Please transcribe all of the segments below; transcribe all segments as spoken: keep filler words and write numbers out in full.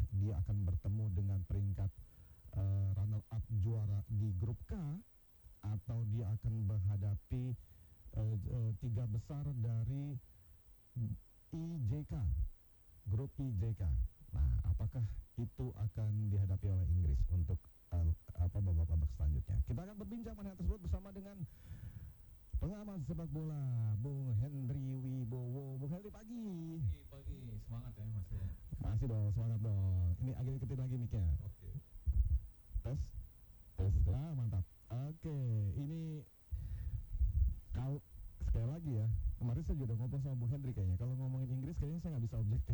dia akan bertemu dengan peringkat uh, runner up juara di grup K, atau dia akan menghadapi uh, uh, tiga besar dari I J K, grup I J K. Nah, apakah itu akan dihadapi oleh Inggris untuk uh, apa babak-babak selanjutnya? Kita akan berbincang mengenai hal tersebut bersama dengan pengamat sepak bola Bung Hendri Wibowo. Bung Hendri, pagi. Pagi, pagi. Semangat ya Mas ya. Masih dong, semangat dong. Ini agak deketin lagi mic-nya. Oke. Tes. Tes. Ah, mantap. Oke, ini kalau sekali lagi ya, kemarin saya juga udah ngobrol sama Bung Hendri kayaknya. Kalau ngomongin Inggris kayaknya saya nggak bisa objektif.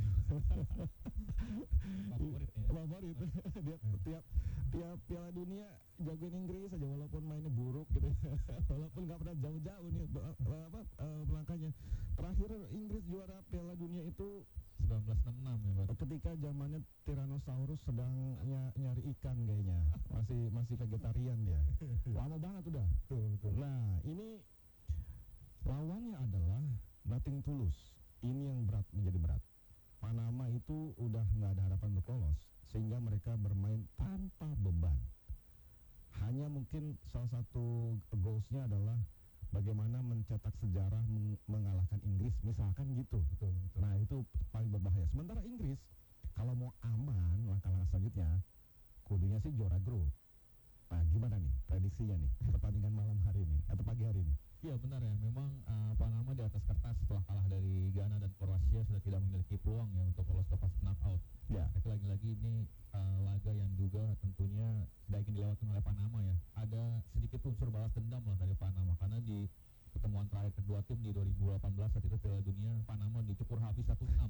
Favorit ya. Favorit. Dia tiap tiap Piala Dunia jagoin Inggris aja walaupun mainnya buruk gitu. Walaupun nggak pernah jauh-jauh nih apa uh, melangkahnya. Terakhir Inggris juara Piala Dunia itu seribu sembilan ratus enam puluh enam ya, Pak. Ketika zamannya Tyrannosaurus sedang ny- nyari ikan kayaknya. Masih masih vegetarian dia. Lama banget udah. Betul, betul. Nah, ini lawannya adalah Nothing Tulus. Ini yang berat, menjadi berat. Panama itu udah nggak ada harapan untuk lolos, sehingga mereka bermain tanpa beban. Hanya mungkin salah satu goalsnya adalah bagaimana mencetak sejarah meng- mengalahkan Inggris, misalkan gitu. Betul, betul. Nah, itu paling berbahaya. Sementara Inggris, kalau mau aman, langkah-langkah selanjutnya, kudunya sih juara grup. Nah, gimana nih prediksinya nih pertandingan malam hari ini atau pagi hari ini? Iya benar ya, memang uh, Panama di atas kertas setelah kalah dari Ghana dan Kroasia sudah tidak memiliki peluang ya untuk lolos ke fase knockout. Ya. Tapi lagi-lagi ini uh, laga yang juga tentunya tidak ingin dilewatkan oleh Panama ya. Ada sedikit unsur balas dendam lah dari Panama, karena di pertemuan terakhir kedua tim di dua ribu delapan belas saat itu Piala Dunia, Panama dicukur habis satu enam.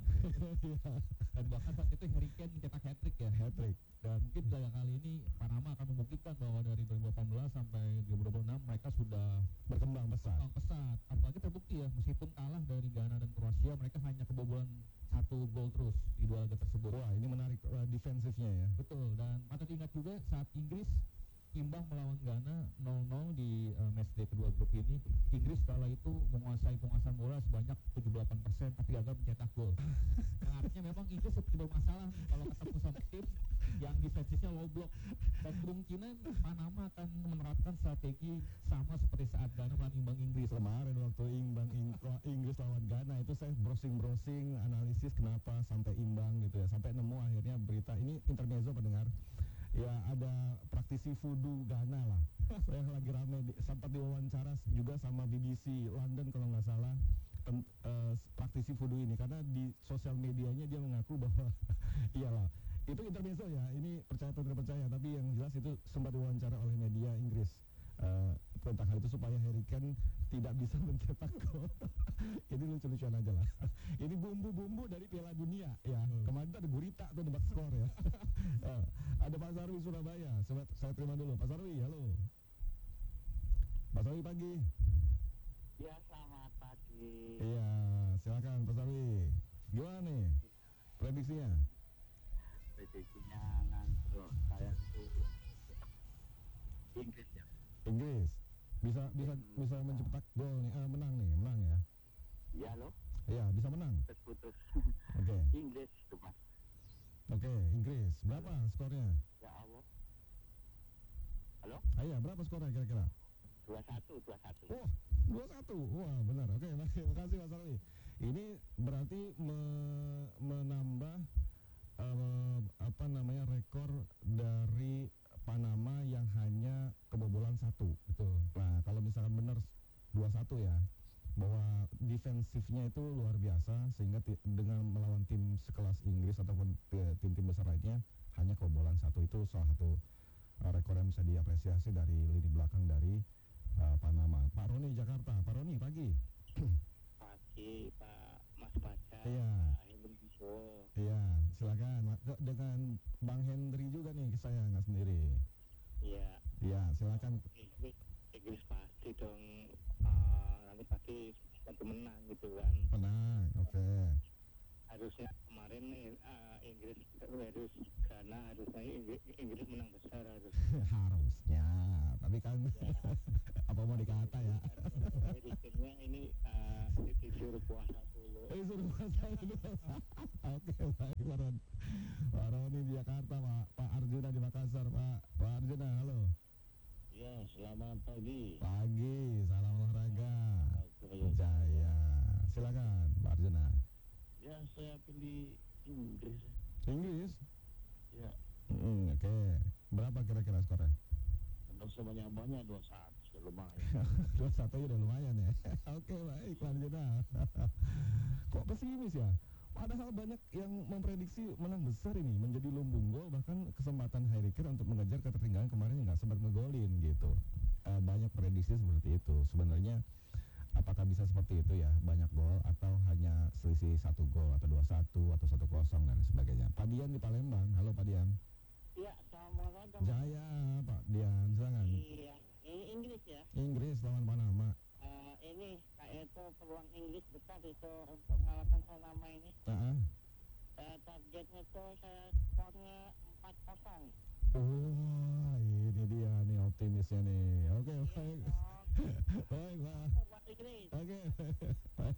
Dan bahkan saat itu Harry Kane mencetak hat-trick ya. Hat-trick. Dan mungkin pada kali ini Panama akan membuktikan bahwa dari dua ribu delapan belas sampai dua ribu dua puluh enam mereka sudah Berkembang pesat. berkembang pesat. Apalagi terbukti ya, meskipun kalah dari Ghana dan Kroasia, mereka hanya kebobolan satu gol terus di dua laga tersebut. Wah, ini menarik uh, defensifnya ya. Betul, dan patut diingat juga saat Inggris imbang melawan Ghana nol nol di uh, matchday kedua grup ini, Inggris kala itu menguasai penguasaan bola sebanyak tujuh puluh delapan persen tapi gagal mencetak gol. Nah, artinya memang Inggris seperti bermasalah nih kalau ketemu sama tim yang defensifnya low block. Dan kemungkinan Panama akan menerapkan strategi sama seperti saat Ghana melawan imbang Inggris. Kemarin waktu imbang Ing- Inggris lawan Ghana itu saya browsing-browsing analisis kenapa sampai imbang gitu ya, sampai nemu akhirnya berita ini intermezzo pendengar. Ya, ada praktisi voodoo Ghana lah. Saya lagi rame di, sempat diwawancara juga sama B B C London kalau nggak salah, pen, uh, praktisi voodoo ini, karena di sosial medianya dia mengaku bahwa iyalah itu intermezzo ya, ini percaya atau tidak percaya, tapi yang jelas itu sempat diwawancara oleh media Inggris uh, tentang hal itu supaya Harry Kane tidak bisa mencetak gol. Ini lucu-lucuan aja lah. Ini bumbu-bumbu dari Piala Dunia ya. Hmm. Kemarin tuh ada gurita tuh nebak skor ya. uh, ada Pak Sarwi Surabaya. Saya, saya terima dulu. Pak Sarwi, halo. Pak Sarwi, pagi. Ya, selamat pagi. Iya, silakan Pak Sarwi. Gimana nih prediksinya? Prediksinya ngantuk saya itu Inggris ya. Inggris bisa bisa Hmm. bisa mencetak gol nih, eh, menang nih, menang ya. Ya loh, Iya, bisa menang. putus-putus. Oke. Inggris itu mas. Oke, Inggris. Berapa skornya? Ya Allah. Halo? Ah, iya, berapa skornya kira-kira? dua satu, dua satu. Wah, dua satu. Wah, benar. Oke, terima kasih Mas Sarwi. Ini berarti me- menambah eh, apa namanya rekor dari Panama yang hanya kebobolan satu. Betul. Nah, kalau misalkan benar dua satu ya, bahwa defensifnya itu luar biasa, sehingga ti- dengan melawan tim sekelas Inggris ataupun ti- tim-tim besar lainnya hanya kebobolan satu, itu salah satu uh, rekor yang bisa diapresiasi dari lini belakang dari uh, Panama. Pak Roni Jakarta. Pak Roni, pagi. Pagi Pak Mas Baca. Iya. Pak Indonesia. Iya, silakan. Ma- ke- Dengan Bang Hendri juga nih, saya nggak sendiri. Iya. Iya, silakan. Inggris, Inggris pasti dong. Uh, nanti pasti pasti menang gitu kan. Menang, oke. Harusnya kemarin uh, Inggris harus karena harusnya Inggris, Inggris menang besar harus. Harusnya, tapi kan Ya. apa mau dikata ya? Bikinnya ini uh, disuruh puasa dulu. Eh, suruh puasa dulu. Oke, baik Pak Ron. Pak Roni di Inggris. Inggris. Ya, Hmm, oke. Berapa kira-kira skornya? nggak usah banyak-banyak, dua satu sudah lumayan. Dua satu udah lumayan ya. Oke, baik, lanjut. Kok pesimis ya? Padahal banyak yang memprediksi menang besar ini, menjadi lumbung gol, bahkan kesempatan Harry Kane untuk mengejar ketertinggalan kemarin nggak sempat ngegolin gitu. Eh, banyak prediksi seperti itu. Sebenarnya apakah bisa seperti itu ya, banyak gol atau hanya selisih satu gol atau dua satu atau satu kosong dan sebagainya. Pak Dian di Palembang, halo Pak Dian. Iya, assalamualaikum. Jaya Pak Dian, silakan. Iya, ini Inggris ya. Inggris lawan Panama. Eh, ini kayak itu peluang Inggris besar itu untuk mengalahkan Panama ini. Nah, Eh, targetnya tuh saya skornya empat kosong. oh ini dia nih optimisnya nih. Oke baik, baik Pak. Buat Inggris. Oke, baik.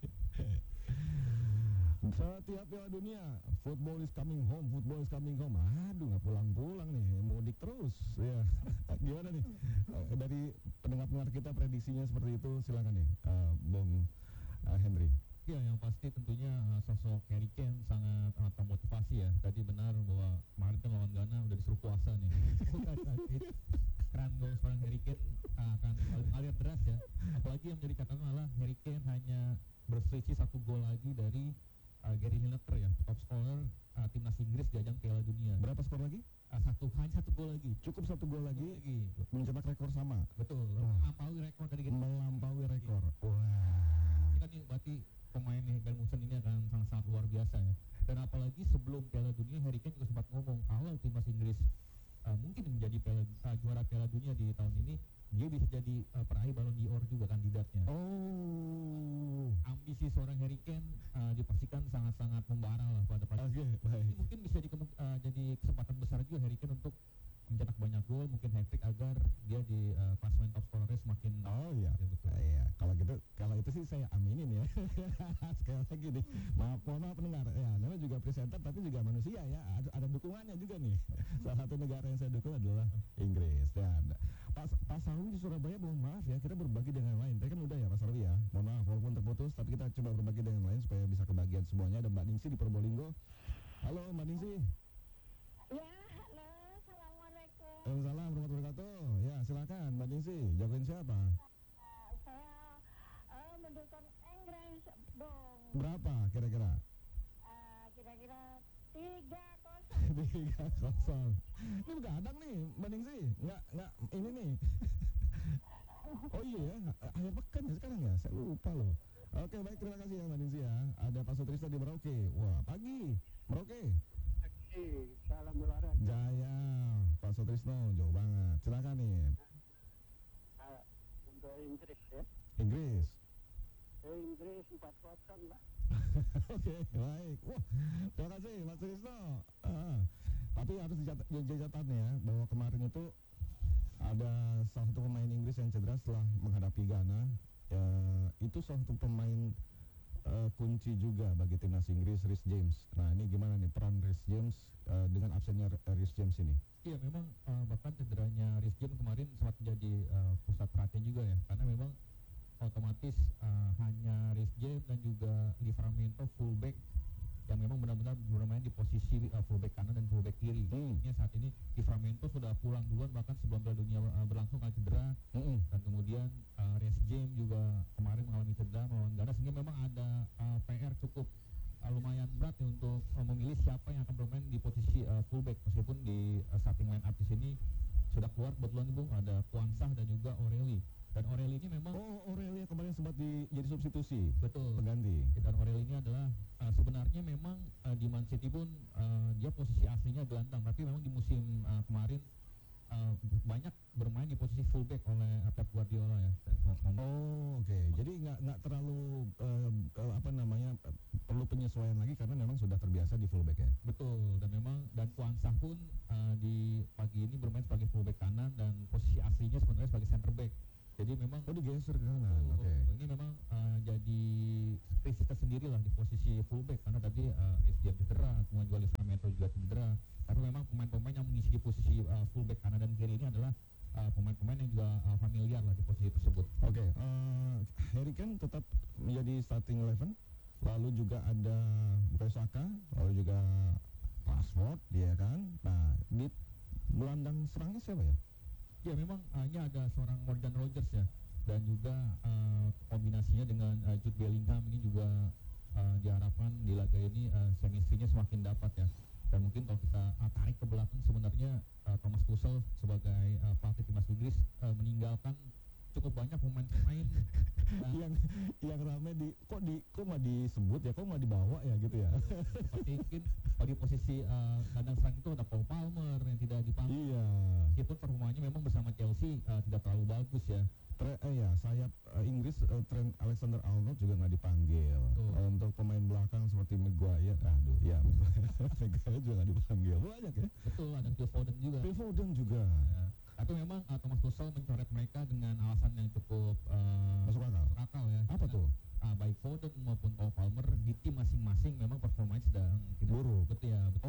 Setiap Piala Dunia, football is coming home, football is coming home. Aduh, nggak pulang-pulang nih, mudik terus. Ya, gimana nih? Eh, Dari pendengar-pendengar kita prediksinya seperti itu, silakan nih, eh, Bung eh, Henry. Ya, yang pasti tentunya uh, sosok Harry Kane sangat uh, termotivasi ya. Tadi benar bahwa kemarin kan lawan Ghana udah disuruh puasa nih. Bukan sakit. Keran gol seorang Harry Kane uh, akan mengalir deras ya. Apalagi yang menjadi catatan adalah Harry Kane hanya berselisih satu gol lagi dari uh, Gary Lineker ya, top scorer uh, timnas Inggris di ajang Piala Dunia. Berapa skor lagi? Uh, satu hanya satu gol lagi. Cukup satu gol lagi, lagi. mencetak rekor sama. Betul. Wah. Melampaui rekor dari Gary. Melampaui rekor. Wah. Ini kan nih berarti pemain nih Gary Munson ini akan sangat-sangat luar biasa ya. Dan apalagi sebelum Piala Dunia Harry Kane juga sempat ngomong kalau timnas Inggris uh, mungkin menjadi piala, uh, juara Piala Dunia di tahun ini, dia bisa jadi uh, peraih Ballon d'Or juga kandidatnya. Oh. Ambisi seorang Harry Kane uh, dipastikan sangat-sangat membara lah pada pada. Oke, Ini baik. mungkin bisa di, uh, jadi kesempatan besar juga Harry Kane untuk mencetak banyak gol, mungkin hat-trick agar dia di uh, klasemen top scorernya semakin. Oh iya. Ya, betul. Ah, iya, kalau gitu, kalau itu sih saya aminin ya. Sekali lagi nih, maaf, mohon maaf pendengar. Ya, namanya juga presenter tapi juga manusia ya. Ada, ada dukungannya juga nih. Salah satu negara yang saya dukung adalah Inggris. Ya, ada. Pak Pak Sarwi di Surabaya, mohon maaf ya, kita berbagi dengan yang lain. Tadi kan udah ya Pak Sarwi ya. Mohon maaf, walaupun terputus, tapi kita coba berbagi dengan yang lain supaya bisa kebagian semuanya. Ada Mbak Ningsi di Probolinggo. Halo Mbak Ningsi. Ya, halo, assalamualaikum. Waalaikumsalam warahmatullahi wabarakatuh. Ya, silakan Mbak Ningsi. Jagoin siapa? Uh, saya uh, mendukung Inggris dong. Berapa kira-kira? Uh, kira-kira tiga kosong. Tiga kosong. Ini begadang nih, Mbak Ningsi. Nggak, nggak, ini nih. Oh iya ya, akhir pekan ya sekarang ya. Saya lupa loh. Oke, baik, terima kasih ya Mbak Ningsi ya. Ada Pak Sutrisno di Merauke. Wah, pagi. Merauke. Salam olahraga. Jaya, Pak Sutrisno, jauh banget. Silakan nih. Uh, untuk Inggris ya. Inggris. Inggris empat kosong lah. Oke, baik. Wah, terima kasih Mas Sutrisno. Ah, tapi harus dicatat, dicatat ya bahwa kemarin itu ada salah satu pemain Inggris yang cedera setelah menghadapi Ghana. Ya, itu salah satu pemain uh, kunci juga bagi timnas Inggris, Reece James. Nah, ini gimana nih peran Reece James uh, dengan absennya Reece James ini? Iya, memang uh, bahkan cederanya Reece James kemarin sempat menjadi uh, pusat perhatian juga ya, karena memang otomatis uh, hanya Reece James dan juga Livramento fullback yang memang benar-benar bermain di posisi uh, fullback kanan dan fullback kiri. Hmm. Artinya saat ini Livramento sudah pulang duluan bahkan sebelum Piala Dunia uh, berlangsung karena cedera. Mm-mm. Dan kemudian uh, Reece James juga kemarin mengalami cedera melawan Ghana, sehingga memang ada uh, P R cukup uh, lumayan berat ya untuk uh, memilih siapa yang akan bermain di posisi uh, fullback, meskipun di uh, starting line up di sini sudah keluar kebetulan Bung, ada Kwansah dan juga Oreli. Dan Oreli ini memang Oh, Aurelia kemarin sempat di, jadi substitusi betul pengganti. dan Oreli ini adalah uh, sebenarnya memang uh, di Man City pun uh, dia posisi aslinya gelandang, tapi memang di musim uh, kemarin uh, banyak bermain di posisi fullback oleh uh, Pep Guardiola ya. Dan, ngom- Oh, oke. Jadi nggak nggak terlalu eh, eh, apa namanya eh, perlu penyesuaian lagi karena memang sudah terbiasa di fullback ya. Betul, dan memang dan Kwansah pun uh, di pagi ini bermain sebagai fullback kanan dan posisi aslinya sebenarnya sebagai center back. Jadi memang Oh, digeser ke kanan. oh, Oke. ini memang uh, jadi krisis tersendiri lah di posisi fullback karena tadi uh, S J cedera, kemudian juga Livramento juga cedera. Tapi memang pemain-pemain yang mengisi di posisi uh, fullback kanan dan kiri ini adalah uh, pemain-pemain yang juga uh, familiar lah di posisi tersebut. Oke, eh, Harry Kane tetap menjadi starting eleven. lalu juga ada Bukayo Saka, lalu juga Rashford, ya kan. Nah, di gelandang serangnya siapa ya? Ya memang uh, ini ada seorang Morgan Rogers ya, dan juga uh, kombinasinya dengan uh, Jude Bellingham ini juga uh, diharapkan di laga ini uh, chemistry-nya semakin dapat ya. Dan mungkin kalau kita uh, tarik ke belakang sebenarnya uh, Thomas Tuchel sebagai uh, pelatih timnas Inggris uh, meninggalkan cukup banyak pemain-pemain uh, yang yang rame di kok di kok nggak disebut ya, kok nggak dibawa ya gitu ya. seperti mungkin kalau di posisi uh, gelandang serang itu ada Paul Palmer yang tidak dipanggil. Iya. Meskipun performanya memang bersama Chelsea uh, tidak terlalu bagus ya. Tre, eh ya sayap eh, Inggris eh, Trent Alexander-Arnold juga nggak dipanggil. Betul. Untuk pemain belakang seperti Maguire, aduh ya Maguire juga nggak dipanggil. Banyak ya. Betul, ada Phil Foden juga. Phil Foden juga. Ya. Tapi memang uh, Thomas Tuchel mencoret mereka dengan alasan yang cukup uh, Masuk akal. masuk akal ya. Apa Karena, tuh? Uh, baik Foden maupun Paul Palmer di tim masing-masing memang performanya sedang tidak Buruk. betul ya. Betul.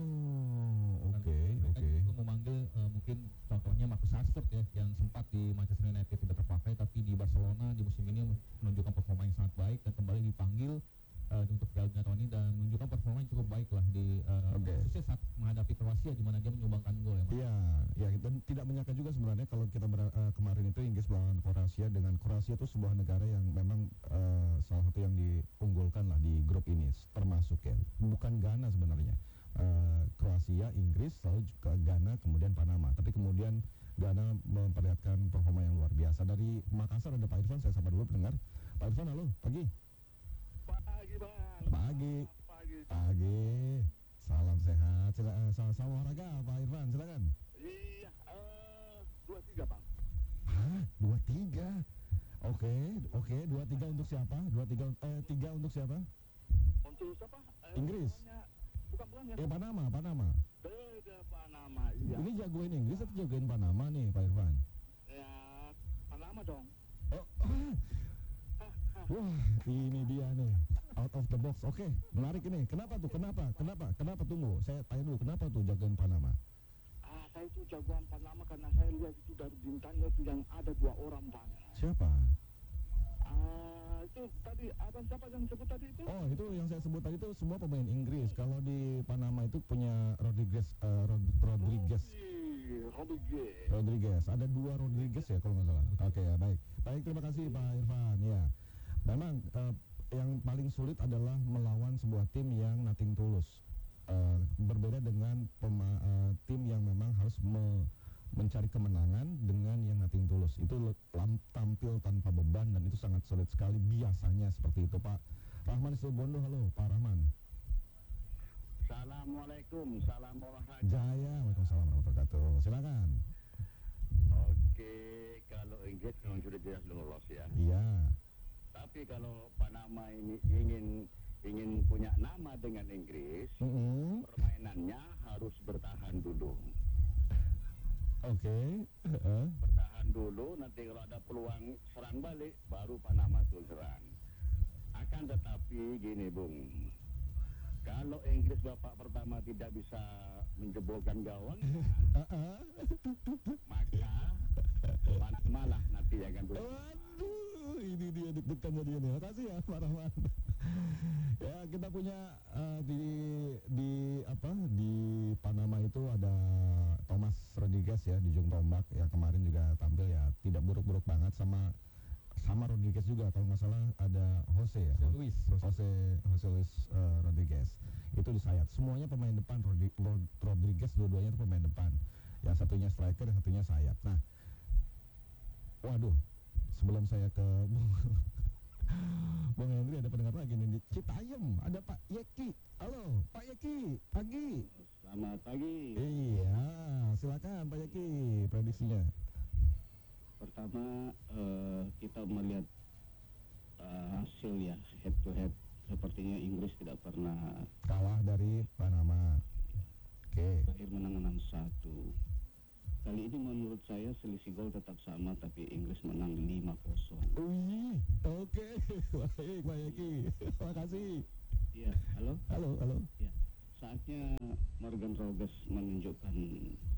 Oh, oke, Dan mereka oke. juga memanggil uh, mungkin contohnya Marcus Rashford ya, yang sempat di Manchester United tidak terpakai, tapi di Barcelona di musim ini menunjukkan performa yang sangat baik dan kembali dipanggil uh, untuk Piala Dunia tahun ini dan menunjukkan performa yang cukup baik lah di uh, Oke. khususnya saat menghadapi Kroasia di mana dia menyumbangkan gol ya Mas. Iya, ya dan tidak menyangka juga sebenarnya kalau kita ber- eh, kemarin itu Inggris melawan Kroasia, dengan Kroasia itu sebuah negara yang memang eh, salah satu yang diunggulkan lah di grup ini termasuk ya, bukan Ghana sebenarnya. Eh, Kroasia, Inggris, lalu juga Ghana, kemudian Panama. Tapi kemudian Ghana memperlihatkan performa yang luar biasa. Dari Makassar ada Pak Irfan, saya sapa dulu pendengar. Pak Irfan, halo, pagi. Pagi bang. Pagi. Pagi. Pagi. Salam sehat. Sila, eh, salam, salam olahraga, Pak Irfan, silakan. Iya, eh, dua tiga bang. Hah? Dua tiga? Oke, oke. Dua tiga untuk siapa? Dua tiga, eh tiga untuk siapa? Untuk siapa? Eh, Inggris. namanya- Bukan bukan ya. Eh Panama, Panama. Beda Panama. Iya. Ini jagoin Inggris atau jagoin Panama nih, Pak Irfan? Ya, Panama dong. Oh, ah. Wah, ini dia nih. Out of the box. Oke, menarik ini. Kenapa tuh? Kenapa? Kenapa? Kenapa tunggu? Saya tanya dulu, kenapa tuh jagoin Panama? Ah, saya itu jagoan Panama karena saya lihat itu dari bintangnya itu yang ada dua orang bang. Siapa? Ah, itu tadi abang siapa yang sebut tadi itu? Oh, itu yang saya sebut tadi itu semua pemain Inggris. Kalau di Panama itu punya Rodriguez, eh, Rod- Rodriguez. Iya, Rodriguez. Rodriguez, ada dua Rodriguez ya kalau nggak salah. Oke ya, baik. Baik, terima kasih Pak Irfan. Ya, memang eh, yang paling sulit adalah melawan sebuah tim yang nothing tulus. Eh, berbeda dengan pema- eh, tim yang memang harus me- mencari kemenangan dengan yang nothing tulus. Itu le- lam- tampil tanpa beban dan itu sangat sulit sekali biasanya seperti itu. Pak Rahman Situbondo, halo Pak Rahman. Assalamualaikum, salam olahraga. Jaya, Waalaikumsalam warahmatullahi wabarakatuh. Silakan. Oke, kalau Inggris memang sudah jelas lolos ya. Iya. Tapi kalau Panama ini ingin ingin punya nama dengan Inggris, Mm-mm. permainannya harus bertahan dulu. Oke. Heeh. Bertahan dulu, nanti kalau ada peluang serang balik, baru Panama tuh serang. Akan tetapi gini Bung, kalau Inggris babak pertama tidak bisa menjebolkan gawang, Uh-uh. maka Panama lah nanti yang akan tuh. Waduh, ini dia deg-degan jadi ini. Makasih ya Pak Rahman. Ya, kita punya eh, di di apa di Panama itu ada Thomas Rodriguez ya di ujung tombak ya, kemarin juga tampil ya tidak buruk-buruk banget, sama sama Rodriguez juga kalau nggak salah ada Jose ya. Jose Luis. Jose Jose Luis eh, Rodriguez itu di sayap. Semuanya pemain depan. Rodri- Rod- Rodriguez dua-duanya itu pemain depan. Yang satunya striker, yang satunya sayap. Nah, waduh, sebelum saya ke Bung Bung Henry, ada pendengar lagi nih di Citayam, ada Pak Yeki. Halo, Pak Yeki, pagi. Selamat pagi. Iya, silakan Pak Yeki, prediksinya. Pertama eh, kita melihat eh, hasil ya head to head, sepertinya Inggris tidak pernah Kalah dari Panama. Oke. terakhir menang enam satu. Kali ini menurut saya selisih gol tetap sama, tapi Inggris menang lima kosong. Wih, oke. Baik Pak Yeki, terima kasih. Iya, halo. Halo, halo. Ya, saatnya Morgan Rogers menunjukkan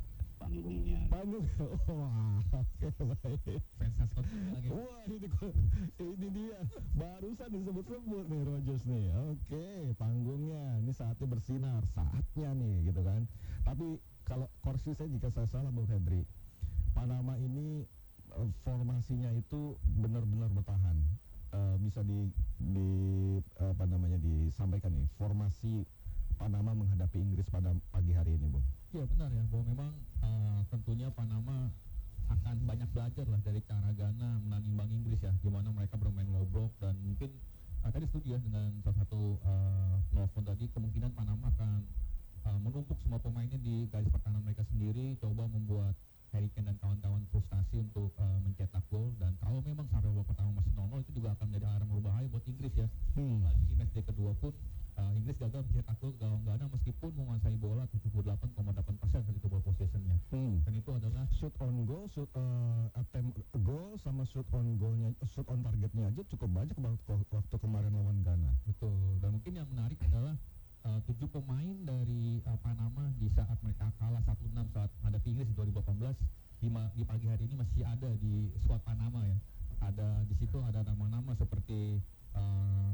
panggungnya. Panggung. Wah, oke baik. Fans Scott lagi. Wah ini kok- ini dia barusan disebut-sebut nih Rogers nih. Oke panggungnya ini saatnya bersinar saatnya nih gitu kan. Tapi kalau koreksi saya jika saya salah Bung Hendri, Panama ini eh, formasinya itu benar-benar bertahan. Eh, bisa di di apa namanya disampaikan nih formasi Panama menghadapi Inggris pada pagi hari ini Bung. Iya benar ya, bahwa memang uh, tentunya Panama akan banyak belajar lah dari cara Ghana menahan imbang Inggris ya, gimana mereka bermain low block dan mungkin uh, tadi setuju ya dengan salah satu uh, telepon tadi, kemungkinan Panama akan uh, menumpuk semua pemainnya di garis pertahanan mereka sendiri, coba membuat Harry Kane dan kawan-kawan frustasi untuk uh, mencetak gol, dan kalau memang sampai babak pertama masih nol nol itu juga akan menjadi alarm berbahaya buat Inggris ya. Hmm. Lagi di match day kedua pun uh, Inggris gagal mencetak gol ke gawang Ghana meskipun menguasai bola tujuh puluh delapan koma delapan persen saat itu ball possession-nya. Hmm. Dan itu adalah Shoot on goal, shoot uh, attempt goal sama shoot on goalnya, shoot on targetnya aja cukup banyak waktu, waktu kemarin lawan Ghana. betul. Dan mungkin yang menarik adalah uh, tujuh pemain dari uh, Panama di saat mereka kalah satu enam saat menghadapi Inggris di dua ribu delapan belas di, ma- di pagi hari ini masih ada di squad Panama ya. Ada di situ ada nama-nama seperti uh,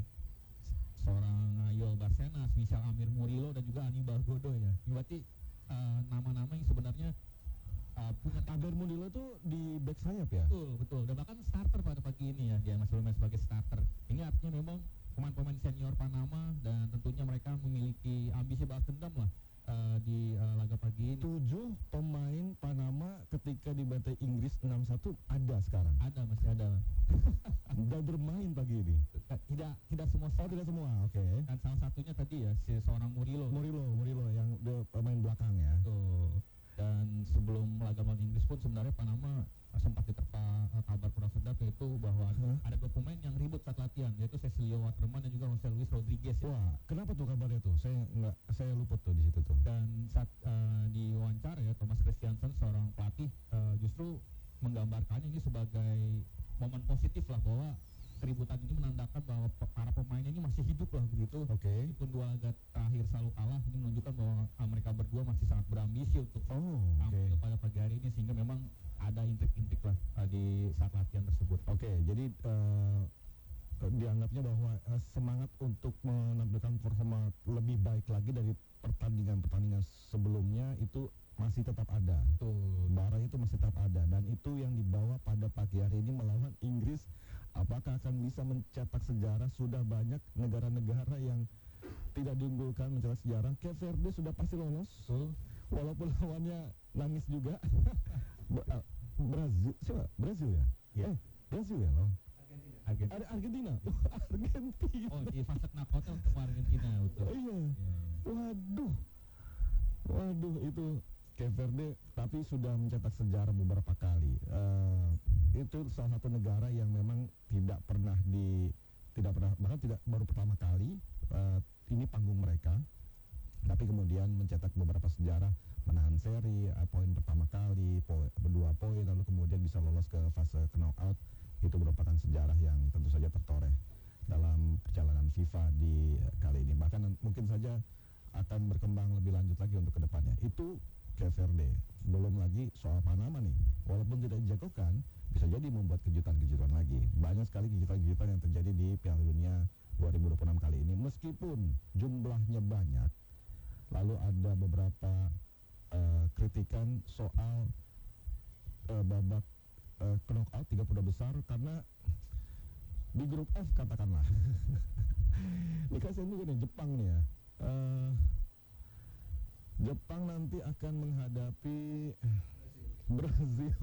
seorang Yoel Barcenas, Michel Amir Murillo dan juga Anibal Godoy ya. Ini berarti uh, nama-nama yang sebenarnya uh, punya Aber Mundilo itu di back sayap ya? betul betul dan bahkan starter pada pagi ini ya, dia masih bermain sebagai starter. Ini artinya memang pemain-pemain senior Panama dan tentunya mereka memiliki ambisi balas dendam lah uh, di uh, laga pagi ini. Tujuh pemain Panama ketika dibantai Inggris enam satu ada sekarang Ada masih ada. dan bermain pagi ini. Eh, tidak tidak semua Oh tidak semua, oke. dan salah satunya tadi ya si seorang Murillo. Murilo, Murilo yang dia pemain belakang ya. Tuh. Dan sebelum laga melawan Inggris pun sebenarnya Panama uh, sempat diterpa uh, kabar kurang sedap, yaitu bahwa Hah? ada dua pemain yang ribut saat latihan, yaitu Cecilio Waterman dan juga Jose Luis Rodriguez ya. Wah, kenapa tuh kabarnya tuh? Saya nggak, saya luput tuh di situ tuh. Dan saat uh, di wawancara ya, Thomas Christiansen seorang pelatih uh, justru menggambarkannya ini sebagai momen positif lah, bahwa keributan ini menandakan bahwa pe- para pemainnya ini masih hidup lah begitu. Oke. Meskipun dua laga terakhir selalu kalah, ini menunjukkan bahwa uh, mereka berdua masih sangat berambisi untuk Oh, oke. tampil pada pagi hari ini, sehingga memang ada intrik-intrik lah uh, di saat latihan tersebut. Oke, jadi eh, dianggapnya bahwa eh, semangat untuk menampilkan performa lebih baik lagi dari pertandingan-pertandingan sebelumnya itu masih tetap ada. Betul. Bara itu masih tetap ada dan itu yang dibawa pada pagi hari ini melawan Inggris. Apakah akan bisa mencetak sejarah? Sudah banyak negara-negara yang tidak diunggulkan mencetak sejarah. Cape Verde sudah pasti lolos, Betul. walaupun lawannya nangis juga. Ba- ah, Brazil, siapa? Brazil ya? Iya. Eh, Brazil ya loh. Argentina. Ada Argentina. Argentina. Oh, di fase knockout-nya ketemu Argentina, betul. Oh, iya. Iya, iya. Waduh. Waduh itu Cape Verde tapi sudah mencetak sejarah beberapa kali. Eh, itu salah satu negara yang memang tidak pernah di tidak pernah bahkan tidak baru pertama kali eh, ini panggung mereka. Tapi kemudian mencetak beberapa sejarah, menahan seri, eh, poin pertama kali, poin berdua poin, lalu kemudian bisa lolos ke fase knockout. Itu merupakan sejarah yang tentu saja tertoreh dalam perjalanan FIFA di eh, kali ini. Bahkan nan- mungkin saja akan berkembang lebih lanjut lagi untuk kedepannya. Itu Cape Verde. Belum lagi soal Panama nih, walaupun tidak dijagokan, bisa jadi membuat kejutan-kejutan lagi. Banyak sekali kejutan-kejutan yang terjadi di Piala Dunia dua ribu dua puluh enam kali ini. Meskipun jumlahnya banyak, lalu ada beberapa eh, kritikan soal eh, babak eh, knockout tiga puluh dua besar karena di grup F katakanlah. Ini kasihan juga nih Jepang nih ya. Eh, Jepang nanti akan menghadapi Brazil.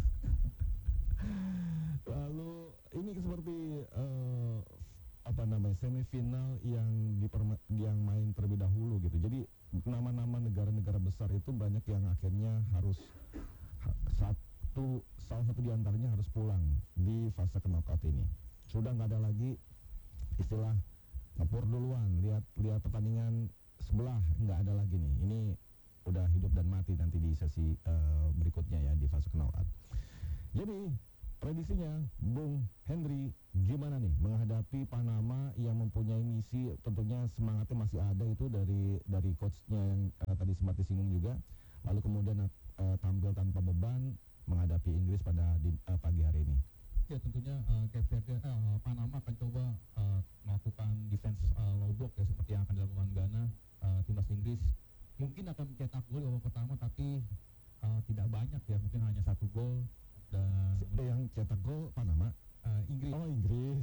Lalu ini seperti eh, apa namanya semifinal yang diperma- yang main terlebih dahulu gitu. Jadi nama-nama negara-negara besar itu banyak yang akhirnya harus ha- satu salah satu diantaranya harus pulang di fase knockout ini. Sudah nggak ada lagi istilah ngepur duluan, lihat lihat pertandingan sebelah, nggak ada lagi nih. Ini udah hidup dan mati nanti di sesi eh, berikutnya ya di fase knockout. Jadi prediksinya Bung Henry gimana nih menghadapi Panama yang mempunyai misi, tentunya semangatnya masih ada itu dari dari coachnya yang eh, tadi sempat disinggung juga. Lalu kemudian uh, tampil tanpa beban menghadapi Inggris pada di, uh, pagi hari ini? Ya tentunya uh, Cape Verde, uh, Panama akan coba uh, melakukan defense uh, low block ya seperti yang akan dilakukan Ghana. Uh, timnas Inggris mungkin akan mencetak gol di babak pertama tapi uh, tidak banyak ya, mungkin hanya satu gol. Dan yang cetak gol Panama, uh, Inggris. Oh Inggris.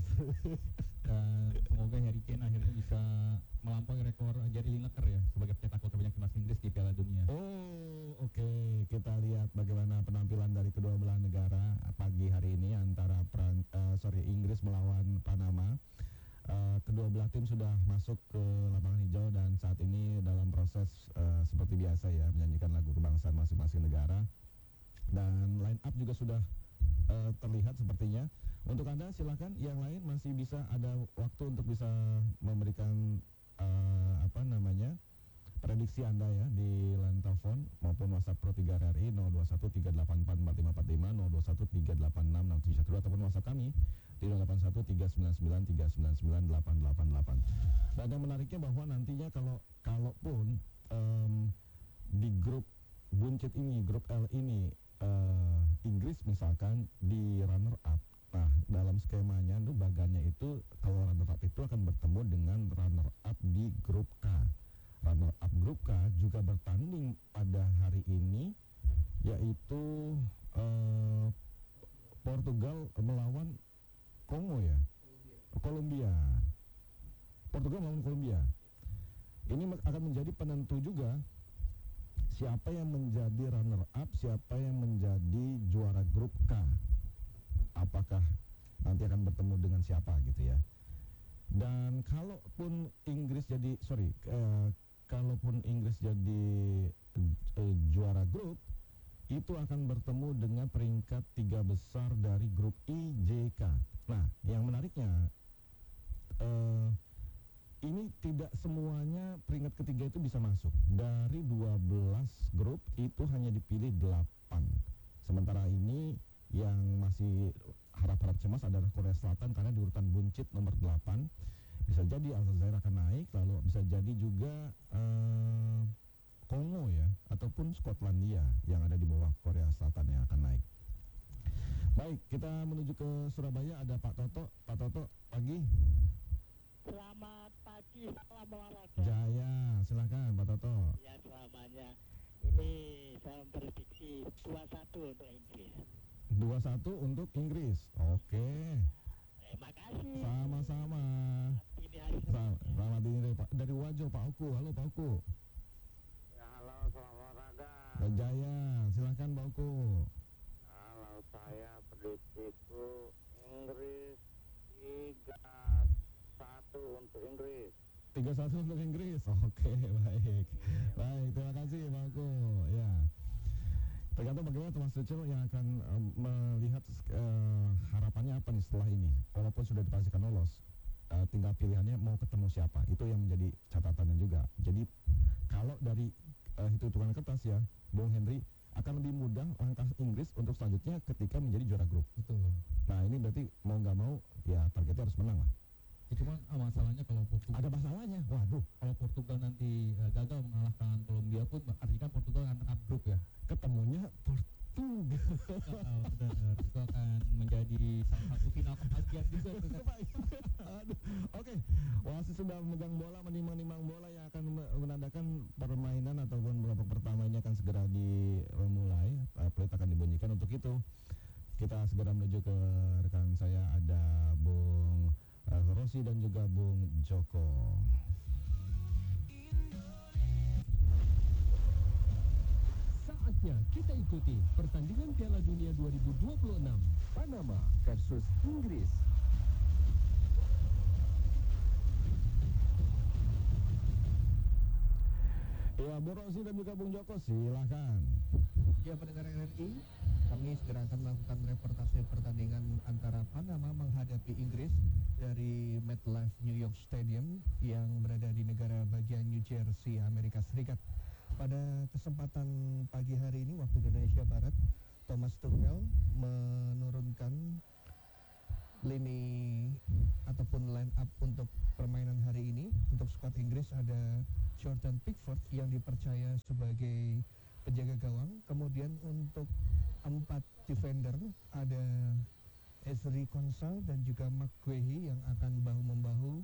Dan semoga Harry Kane akhirnya bisa melampaui rekor Gary Lineker ya sebagai pencetak gol terbanyak timnas Inggris di Piala Dunia. Oh oke, okay. Kita lihat bagaimana penampilan dari kedua belah negara pagi hari ini antara Pran, uh, sorry Inggris melawan Panama. Uh, kedua belah tim sudah masuk ke lapangan hijau dan saat ini dalam proses uh, seperti biasa ya menyanyikan lagu kebangsaan masing-masing negara. Dan line up juga sudah uh, terlihat sepertinya. Untuk Anda silakan, yang lain masih bisa ada waktu untuk bisa memberikan uh, apa namanya prediksi Anda ya di line telepon maupun WhatsApp Pro tiga R R I nol dua satu tiga delapan empat empat lima empat lima, nol dua satu tiga delapan enam enam tujuh satu dua ataupun WhatsApp kami di nol delapan satu tiga sembilan sembilan tiga sembilan sembilan delapan delapan delapan. Dan yang menariknya bahwa nantinya kalau kalaupun um, di grup buncit ini, grup L ini uh, Inggris misalkan di runner up. Nah, dalam skemanya itu bagannya itu kalau runner up itu akan bertemu dengan runner up di grup K. Runner up grup K juga bertanding pada hari ini yaitu uh, Portugal melawan Kongo ya. Kolombia. Portugal melawan Kolombia. Ini akan menjadi penentu juga siapa yang menjadi runner up, siapa yang menjadi juara grup K. Apakah nanti akan bertemu dengan siapa gitu ya. Dan kalaupun Inggris jadi sorry uh, kalaupun Inggris jadi uh, juara grup, itu akan bertemu dengan peringkat tiga besar dari grup I J K. Nah, yang menariknya uh, ini tidak semuanya peringkat ketiga itu bisa masuk. Dari dua belas grup itu hanya dipilih delapan. Sementara ini yang masih harap-harap cemas adalah Korea Selatan karena di urutan buncit nomor delapan. Bisa jadi Aljazair akan naik, lalu bisa jadi juga uh, Kongo ya, ataupun Skotlandia yang ada di bawah Korea Selatan yang akan naik. Baik, kita menuju ke Surabaya, ada Pak Toto. Pak Toto, pagi. Selamat pagi, salam olahraga. Jaya, silakan Pak Toto. Ya, selamanya. Ini saya memprediksi dua satu untuk Inggris. dua satu untuk Inggris. Oke. Terima kasih. Sama-sama. Ini hari Selamat, selamat dini dari Pak dari Wajo, Pak Uku. Halo Pak Uku. Ya, halo, selamat olahraga. Pak Jaya, silakan Pak Uku. Kalau saya prediksiku Inggris tiga satu untuk Inggris. tiga satu untuk Inggris. Oke, baik. Baik, terima kasih Pak Uku. Ya. Tergantung bagaimana Thomas Tuchel yang akan um, melihat uh, harapannya apa nih setelah ini. Walaupun sudah dipastikan lolos, uh, tinggal pilihannya mau ketemu siapa. Itu yang menjadi catatannya juga. Jadi kalau dari uh, hitung-hitungan kertas ya, Bung Henry akan lebih mudah langkah Inggris untuk selanjutnya ketika menjadi juara grup. Betul. Nah ini berarti mau nggak mau ya targetnya harus menang lah. Ya, cuman ah, masalahnya kalau Portugal Ada masalahnya. Waduh, kalau Portugal nanti uh, gagal mengalahkan Kolombia pun artinya kan Portugal akan up grup ya. ketemunya Portugal. Oh, benar. Itu akan menjadi salah satu final kebahagiaan juga itu kan. Aduh. Oke, wasit sudah memegang bola, menimang-nimang bola yang akan menandakan permainan ataupun babak pertama ini akan segera dimulai. Uh, peluit akan dibunyikan. Untuk itu kita segera menuju ke rekan saya, ada Bung uh, Rossi dan juga Bung Joko. Saatnya kita ikuti pertandingan Piala Dunia dua ribu dua puluh enam Panama versus Inggris. Ya, Bung Rossi dan juga Bung Joko, silahkan. Ya, pendengar R R I, kami segera akan melakukan reportase pertandingan antara Panama menghadapi Inggris dari MetLife New York Stadium yang berada di negara bagian New Jersey, Amerika Serikat. Pada kesempatan pagi hari ini waktu Indonesia Barat, Thomas Tuchel menurunkan lini ataupun line up untuk permainan hari ini. Untuk skuad Inggris ada Jordan Pickford yang dipercaya sebagai penjaga gawang. Kemudian untuk empat defender ada Ezri Konsa dan juga Mark Guehi yang akan bahu-membahu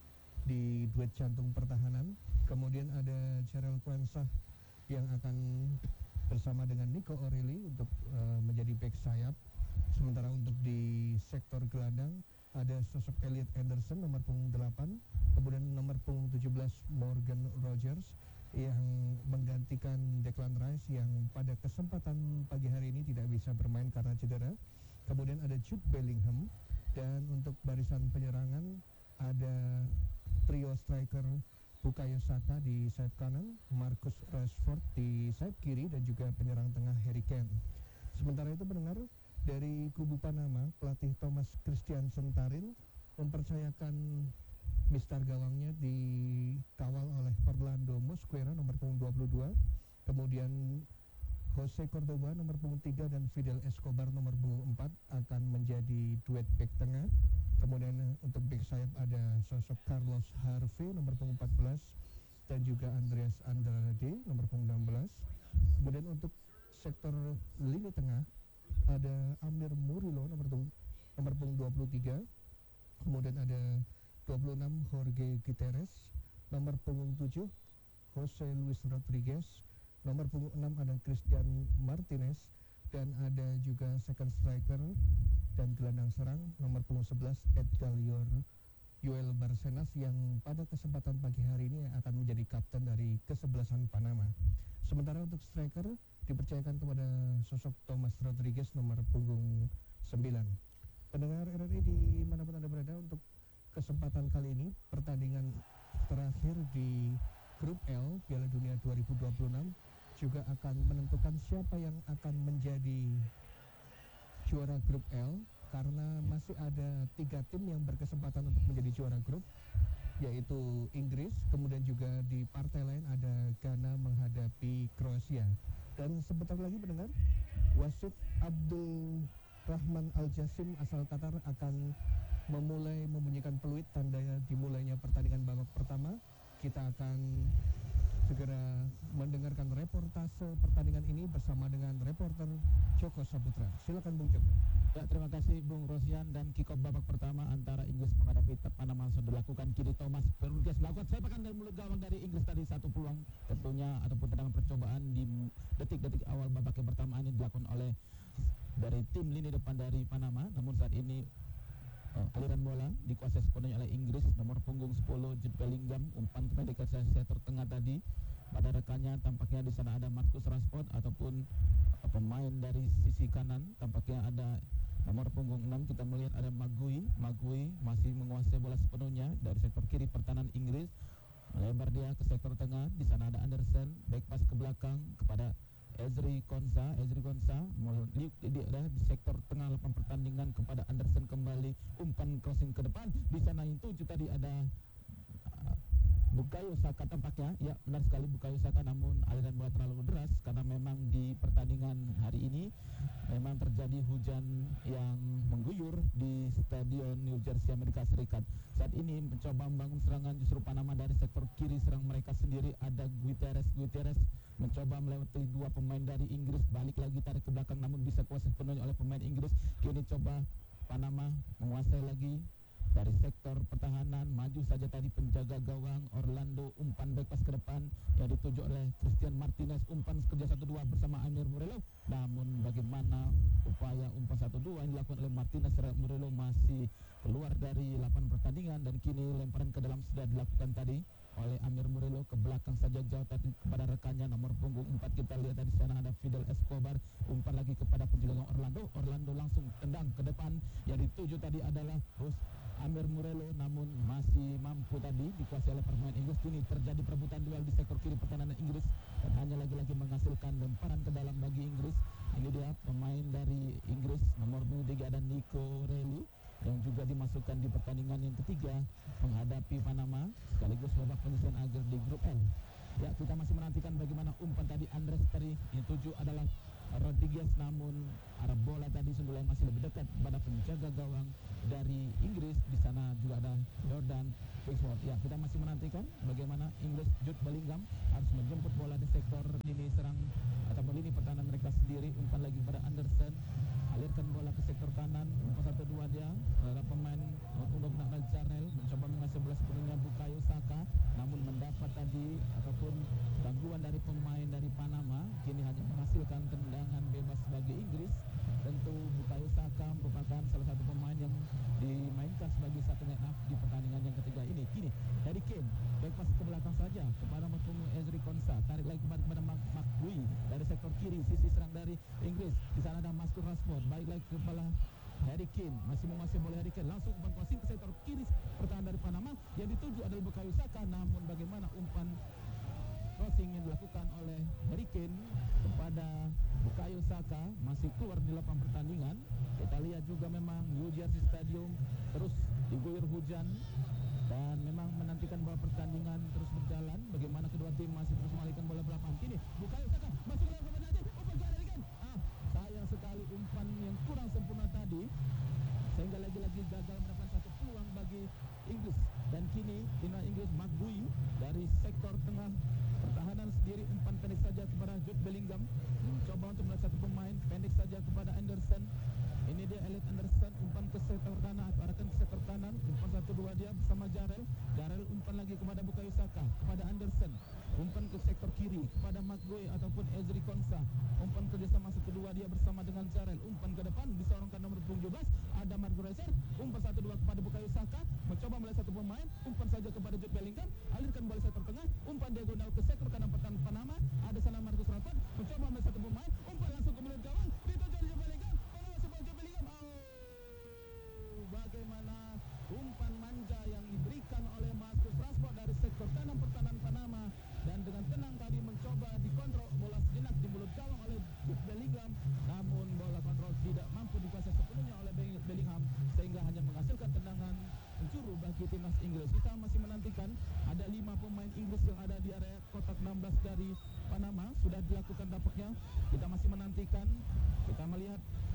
di duet jantung pertahanan. Kemudian ada Gerald Quensah yang akan bersama dengan Nico O'Reilly untuk uh, menjadi back sayap. Sementara untuk di sektor gelandang ada sosok Elliot Anderson nomor punggung delapan, kemudian nomor punggung tujuh belas Morgan Rogers yang menggantikan Declan Rice yang pada kesempatan pagi hari ini tidak bisa bermain karena cedera. Kemudian ada Jude Bellingham, dan untuk barisan penyerangan ada trio striker Bukayo Saka di sayap kanan, Marcus Rashford di sayap kiri, dan juga penyerang tengah Harry Kane. Sementara itu pendengar, dari kubu Panama, pelatih Thomas Christiansen Tarin mempercayakan mistar gawangnya dikawal oleh Orlando Mosquera nomor punggung dua puluh dua, kemudian Jose Cordoba nomor punggung tiga dan Fidel Escobar nomor punggung empat akan menjadi duet back tengah. Kemudian untuk back sayap ada sosok Carlos Harvey nomor punggung empat belas dan juga Andreas Andrade nomor punggung enam belas. Kemudian untuk sektor lini tengah ada Amir Murillo nomor nomor punggung dua puluh tiga. Kemudian ada dua puluh enam Jorge Gutierrez, nomor punggung tujuh Jose Luis Rodriguez, nomor punggung enam ada Christian Martinez, dan ada juga second striker dan gelandang serang nomor punggung sebelas Edgalior Yoel Barcenas yang pada kesempatan pagi hari ini akan menjadi kapten dari kesebelasan Panama. Sementara untuk striker dipercayakan kepada sosok Thomas Rodriguez nomor punggung sembilan. Pendengar R R I dimanapun Anda berada, untuk kesempatan kali ini pertandingan terakhir di grup L Piala Dunia dua ribu dua puluh enam juga akan menentukan siapa yang akan menjadi juara grup L, karena masih ada tiga tim yang berkesempatan untuk menjadi juara grup, yaitu Inggris, kemudian juga di partai lain ada Ghana menghadapi Kroasia. Dan sebentar lagi pendengar, wasit Abdul Rahman Al-Jasim asal Qatar akan memulai membunyikan peluit tanda dimulainya pertandingan babak pertama. Kita akan segera mendengarkan reportase pertandingan ini bersama dengan reporter Joko Saputra. Silakan Bung Joko. Ya, terima kasih Bung Rosyan. Dan kick off babak pertama antara Inggris menghadapi Panama sudah dilakukan. Kini Thomas Rodriguez melakukan sepakan dari mulut gawang dari Inggris tadi, satu peluang tentunya ataupun tendangan percobaan di detik-detik awal babak yang pertama ini dilakukan oleh dari tim lini depan dari Panama. Namun saat ini Uh, aliran bola dikuasai sepenuhnya oleh Inggris. Nomor punggung sepuluh Jude Bellingham umpan kepada sektor tengah tadi pada rekannya. Tampaknya di sana ada Marcus Rashford ataupun uh, pemain dari sisi kanan. Tampaknya ada nomor punggung enam, kita melihat ada Magui. Magui masih menguasai bola sepenuhnya dari sektor kiri pertahanan Inggris. Melebar dia ke sektor tengah. Di sana ada Anderson, back pass ke belakang kepada Ezri Konsa. Ezri Konsa meliuk di, di, di sektor tengah lapangan pertandingan kepada Anderson kembali, umpan crossing ke depan. Di sana yang tujuh tadi ada uh, Bukayo Saka tampaknya. Ya, benar sekali Bukayo Saka, namun aliran bola terlalu deras karena memang di pertandingan hari ini memang terjadi hujan yang mengguyur di Stadion New Jersey Amerika Serikat. Saat ini mencoba membangun serangan justru Panama dari sektor kiri serang mereka sendiri. Ada Gutierrez. Gutierrez mencoba melewati dua pemain dari Inggris, balik lagi tarik ke belakang namun bisa kuasai sepenuhnya oleh pemain Inggris. Kini coba Panama menguasai lagi dari sektor pertahanan, maju saja tadi penjaga gawang Orlando, umpan back pass ke depan yang dituju oleh Christian Martinez, umpan kerja satu dua bersama Amir Murillo. Namun bagaimana upaya umpan satu dua yang dilakukan oleh Martinez, Murillo masih keluar dari lapangan pertandingan. Dan kini lemparan ke dalam sudah dilakukan tadi oleh Amir Murillo ke belakang saja jauh tadi kepada rekannya nomor punggung empat. Kita lihat tadi sana ada Fidel Escobar, umpan lagi kepada penjaga gawang Orlando. Orlando langsung tendang ke depan, yang dituju tadi adalah Hus Amir Murillo, namun masih mampu tadi dikuasai oleh pemain Inggris. Kini terjadi perebutan duel di sektor kiri pertahanan Inggris dan hanya lagi-lagi menghasilkan lemparan ke dalam bagi Inggris. Ini dia pemain dari Inggris nomor tiga ada Nico O'Reilly yang juga dimasukkan di pertandingan yang ketiga menghadapi Panama sekaligus babak penyisihan akhir di grup L. Ya, kita masih menantikan bagaimana umpan tadi Andres tadi. Yang tujuh adalah Rodriguez, namun arah bola tadi Sundulai masih lebih dekat pada penjaga gawang dari Inggris. Di sana juga ada Jordan Pickford. Ya, kita masih menantikan bagaimana Inggris. Jude Bellingham harus menjemput bola di sektor lini serang atau umpan lagi kepada Anderson, alirkan bola ke sektor kanan, umpan satu dua dia, ada pemain untuk nak Jarel mencoba mengasih bola sepenuhnya Bukayo Saka, namun mendapat tadi ataupun gangguan dari pemain dari Panama, kini hanya menghasilkan tendangan bebas bagi Inggris. Tentu Bukayo Saka merupakan salah satu pemain yang dimainkan sebagai satu line up di pertandingan yang ketiga ini. Kini Harry Kane back pass ke belakang saja kepada Marpungu Ezri Konsa, tarik lagi kepada kepada Mark Bui dari sektor kiri, sisi serang dari Inggris. Di sana ada Marcus Rashford, baik lagi kepala Harry Kane, masih menguasai bola Harry Kane, langsung umpan crossing ke sektor kiri pertahanan dari Panama, yang dituju adalah Bukayo Saka, namun bagaimana umpan crossing yang dilakukan oleh Harry Kane kepada Bukayo Saka masih keluar di lapangan pertandingan. Kita lihat juga memang New Jersey Stadium terus diguyur hujan dan memang menantikan bola pertandingan terus berjalan. Bagaimana kedua tim masih terus mengalihkan bola belakang. Kini Bukayo Saka masuk ke dalam penalti, umpan ke Harry Kane. Ah, sayang sekali umpan yang kurang sempurna tadi, sehingga lagi-lagi gagal mendapatkan satu peluang bagi Inggris. Dan kini timnas Inggris Mark Bui dari sektor tengah pertahanan sendiri, umpan pendek saja kepada Jude Bellingham, mencoba untuk melihat satu pemain pendek saja kepada Anderson. Ini dia Elliot Anderson, umpan ke sektor kanan atau arahkan ke sektor kanan, umpan satu dua dia bersama Jarel. Jarel umpan lagi kepada Bukayo Saka, kepada Anderson, umpan ke sektor kiri kepada Maguire ataupun Ezri Konsa, umpan kerjasama masuk kedua dia bersama dengan Jarel, umpan ke depan disorongkan nomor tujuh belas ada Maguire, umpan satu dua kepada Bukayo Saka, mencoba melihat satu pemain, umpan saja kepada Jude Bellingham, alirkan bola sektor tengah, umpan diagonal ke sektor kanan pertahanan Panama, ada sana Marcus Rashford, mencoba melihat satu pemain, umpan langsung ke mulut gawang, dituju Jude Bellingham, Panama sebuah Jude Bellingham. Oh, bagaimana umpan manja yang diberikan oleh Marcus Rashford dari sektor kanan pertahanan Panama, dan dengan tenang tadi mencoba dikontrol bola sejenak di mulut gawang oleh Jude Bellingham, namun bola kontrol tidak mampu dikuasai sepenuhnya oleh Bellingham, sehingga hanya menghasilkan tendangan penjuru bagi timnas Inggris. Kita masih menantikan, ada lima pemain Inggris yang ada di area kotak enam belas dari Panama, sudah dilakukan tampaknya. Kita masih menantikan, kita melihat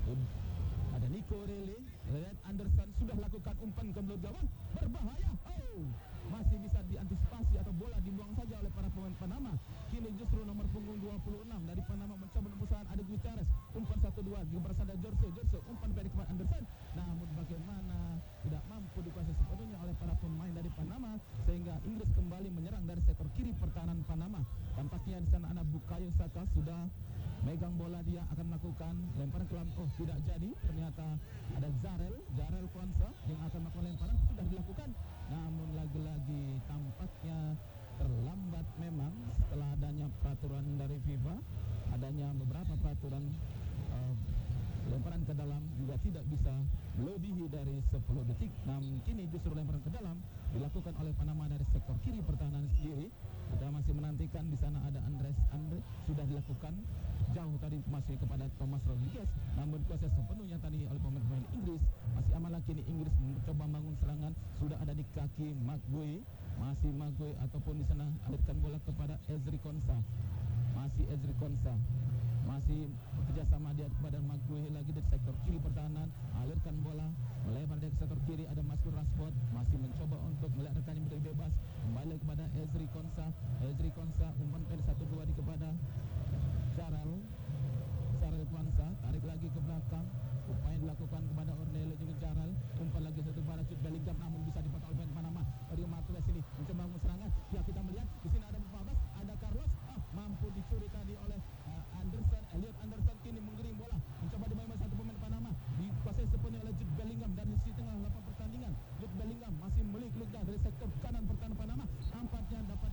ada Nico Rele, Elliot Anderson sudah lakukan umpan ke mulut gawang, berbahaya. Oh, masih bisa diantisipasi atau bola dibuang saja oleh para pemain Panama. Kini justru nomor punggung dua puluh enam dari Panama mencoba tembusan, ada Gutierrez, umpan satu dua bersama Jorge, Jorge umpan pendek kepada Anderson, namun bagaimana tidak mampu dikuasai sepenuhnya oleh para pemain dari Panama, sehingga Inggris kembali menyerang dari sektor kiri pertahanan Panama. Tampaknya di sana anak Bukayo Saka sudah megang bola, dia akan melakukan lemparan ke dalam, oh tidak jadi, ternyata ada Jarel, Jarel Kwanza yang akan melakukan lemparan, sudah dilakukan, namun lagi-lagi tampaknya terlambat memang setelah adanya peraturan dari FIFA, adanya beberapa peraturan uh, lemparan ke dalam juga tidak bisa melebihi dari sepuluh detik. Namun kini justru lemparan ke dalam dilakukan oleh Panama dari sektor kiri pertahanan sendiri. Kita masih menantikan, di sana ada Andres Andre, sudah dilakukan jauh tadi masih kepada Thomas Rodriguez, namun kuasa sepenuhnya tadi oleh pemain-pemain Inggris. Masih aman lagi ini Inggris mencoba bangun serangan, sudah ada di kaki Maguire, masih Maguire ataupun di sana alirkan bola kepada Ezri Konsa, masih Ezri Konsa, masih bekerjasama dia kepada Maguire lagi dari sektor kiri pertahanan, alirkan bola melebar dari sektor kiri, ada Marcus Rashford masih mencoba untuk melihat rekannya menjadi bebas, kembali kepada Ezri Konsa, Ezri Konsa umpan pendek satu dua di kepada Jarel, Jarel Kwanza, tarik lagi ke belakang, upaya dilakukan kepada Ornello juga Jarel, umpan lagi satu kepada Jude Bellingham, namun bisa dipotong oleh Panama. Rio Martinez ini mencoba membangun serangan, ya kita melihat di sini ada Fabas, ada Carlos, ah mampu dicuri tadi oleh uh, Anderson, Elliot Anderson kini menggiring bola, mencoba dimainkan satu pemain Panama, dikuasai sepenuhnya oleh Jude Bellingham dari sisi tengah lapangan pertandingan. Jude Bellingham masih melik-liknya dari sektor kanan pertahanan Panama, tampaknya dapat,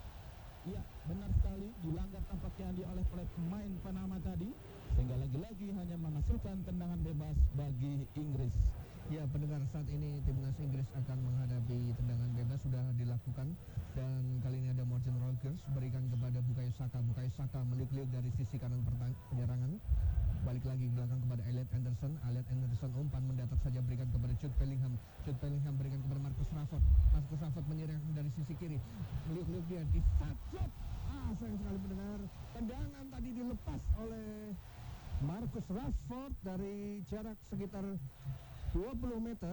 iya benar sekali, dilanggar tampaknya dia oleh pemain Panama tadi, sehingga lagi-lagi hanya menghasilkan tendangan bebas bagi Inggris. Ya, pendengar, saat ini timnas Inggris akan menghadapi tendangan bebas sudah dilakukan, dan kali ini ada Morgan Rogers berikan kepada Bukayo Saka. Bukayo Saka melik-lik dari sisi kanan penyerangan, balik lagi ke belakang kepada Elliot Anderson. Elliot Anderson umpan mendatar saja, berikan kepada Jude Bellingham. Jude Bellingham berikan kepada Marcus Rashford. Marcus Rashford menyerang dari sisi kiri, melik-lik dia di shot. Ah, sayang sekali pendengar, tendangan tadi dilepas oleh Marcus Rashford dari jarak sekitar dua puluh meter,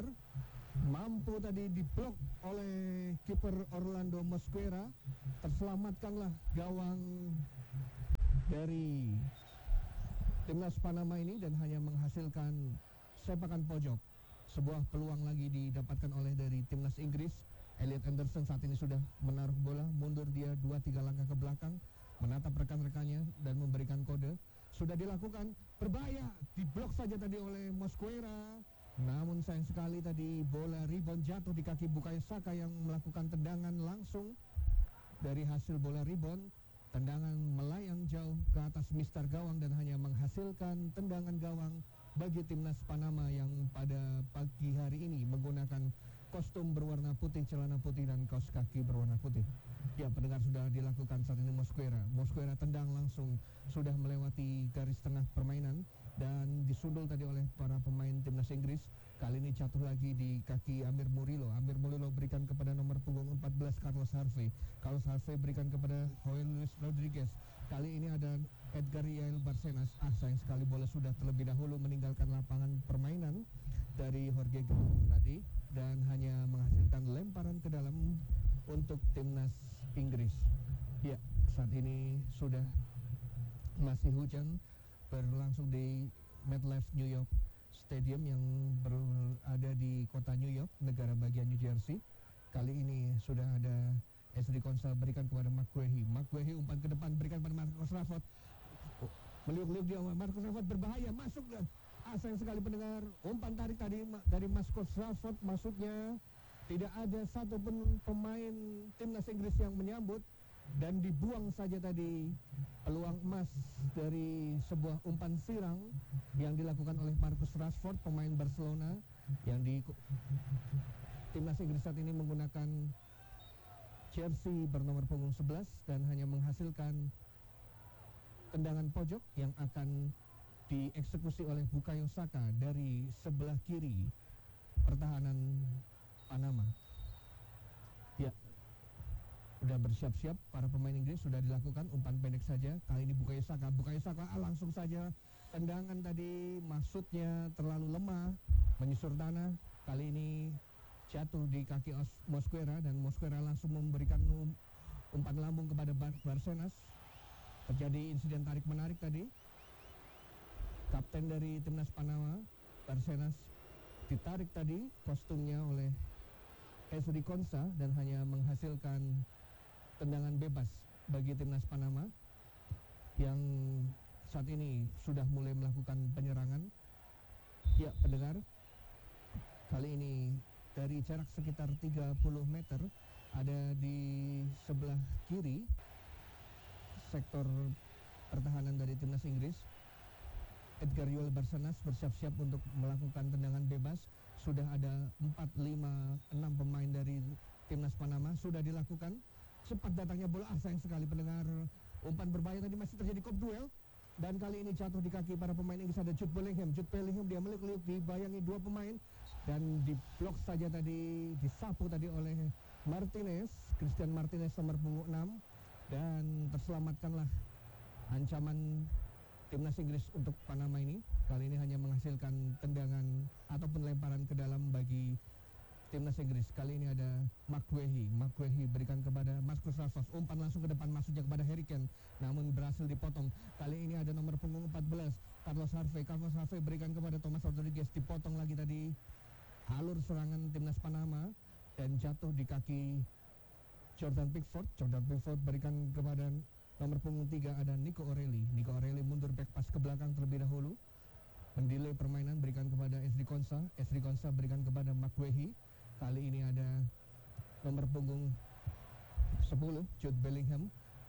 mampu tadi diblok oleh kiper Orlando Mosquera. Terselamatkanlah gawang dari timnas Panama ini dan hanya menghasilkan sepakan pojok. Sebuah peluang lagi didapatkan oleh dari timnas Inggris. Elliot Anderson saat ini sudah menaruh bola, mundur dia dua tiga langkah ke belakang, menatap rekan-rekannya dan memberikan kode. Sudah dilakukan, berbahaya, diblok saja tadi oleh Mosquera. Namun sayang sekali tadi bola rebound jatuh di kaki Bukayo Saka yang melakukan tendangan langsung. Dari hasil bola rebound, tendangan melayang jauh ke atas mistar gawang dan hanya menghasilkan tendangan gawang bagi timnas Panama yang pada pagi hari ini menggunakan kostum berwarna putih, celana putih dan kaos kaki berwarna putih. Ya, pendengar, sudah dilakukan saat ini Mosquera. Mosquera tendang langsung, sudah melewati garis tengah permainan dan disundul tadi oleh para pemain timnas Inggris. Kali ini jatuh lagi di kaki Amir Murillo. Amir Murillo berikan kepada nomor punggung empat belas Carlos Harvey. Carlos Harvey berikan kepada Joel Luis Rodriguez. Kali ini ada Edgar Yael Barcenas. Ah, sayang sekali bola sudah terlebih dahulu meninggalkan lapangan permainan dari Jorge Gil tadi dan hanya menghasilkan lemparan ke dalam untuk timnas Inggris. Ya, saat ini sudah masih hujan berlangsung di MetLife New York Stadium yang berada di kota New York, negara bagian New Jersey. Kali ini sudah ada Esri Konsa berikan kepada McGuehi. McGuehi umpan ke depan berikan kepada Marcus Rashford. Meliuk-liuk dia, Marcus Rashford berbahaya, masuk dan ah, sayang sekali pendengar, umpan tarik tadi dari Marcus Rashford, maksudnya tidak ada satupun pemain timnas Inggris yang menyambut dan dibuang saja tadi peluang emas dari sebuah umpan sirang yang dilakukan oleh Marcus Rashford, pemain Barcelona yang di timnas Inggris saat ini menggunakan jersey bernomor punggung sebelas dan hanya menghasilkan tendangan pojok yang akan dieksekusi oleh Bukayo Saka dari sebelah kiri pertahanan Panama. Ya, sudah bersiap-siap para pemain Inggris, sudah dilakukan umpan pendek saja. Kali ini Bukayo Saka, Bukayo Saka ah, langsung saja tendangan tadi maksudnya terlalu lemah, menyusur tanah. Kali ini jatuh di kaki Mosquera dan Mosquera langsung memberikan um, umpan lambung kepada Bar- Barcenas. Terjadi insiden tarik menarik tadi. Kapten dari timnas Panama, Barcenas, ditarik tadi kostumnya oleh Esri Konsa dan hanya menghasilkan tendangan bebas bagi timnas Panama yang saat ini sudah mulai melakukan penyerangan. Ya, pendengar, kali ini dari jarak sekitar tiga puluh meter ada di sebelah kiri sektor pertahanan dari timnas Inggris. Edgar Yoel Barcenas bersiap-siap untuk melakukan tendangan bebas. Sudah ada empat, lima, enam pemain dari timnas Panama sudah dilakukan. Cepat datangnya bola, ah, sayang sekali pendengar, umpan berbahaya tadi masih terjadi kop duel dan kali ini jatuh di kaki para pemain Inggris. Ada Jude Bellingham. Jude Bellingham dia meliuk-liuk dibayangi dua pemain dan diblok saja tadi, disapu tadi oleh Martinez, Christian Martinez nomor punggung enam, dan terselamatkanlah ancaman timnas Inggris untuk Panama ini. Kali ini hanya menghasilkan tendangan ataupun lemparan ke dalam bagi timnas Inggris. Kali ini ada McGuehi. McGuehi berikan kepada Marcus Rashford. Umpan langsung ke depan maksudnya kepada Harry Kane, namun berhasil dipotong. Kali ini ada nomor punggung empat belas Carlos Harvey. Carlos Harvey berikan kepada Thomas Rodriguez. Dipotong lagi tadi alur serangan timnas Panama dan jatuh di kaki Jordan Pickford. Jordan Pickford berikan kepada nomor punggung tiga ada Nico O'Reilly. Nico O'Reilly mundur back pass ke belakang terlebih dahulu, mendelay permainan, berikan kepada Esri Konsa. Esri Konsa berikan kepada McGuehi. Kali ini ada nomor punggung sepuluh Jude Bellingham,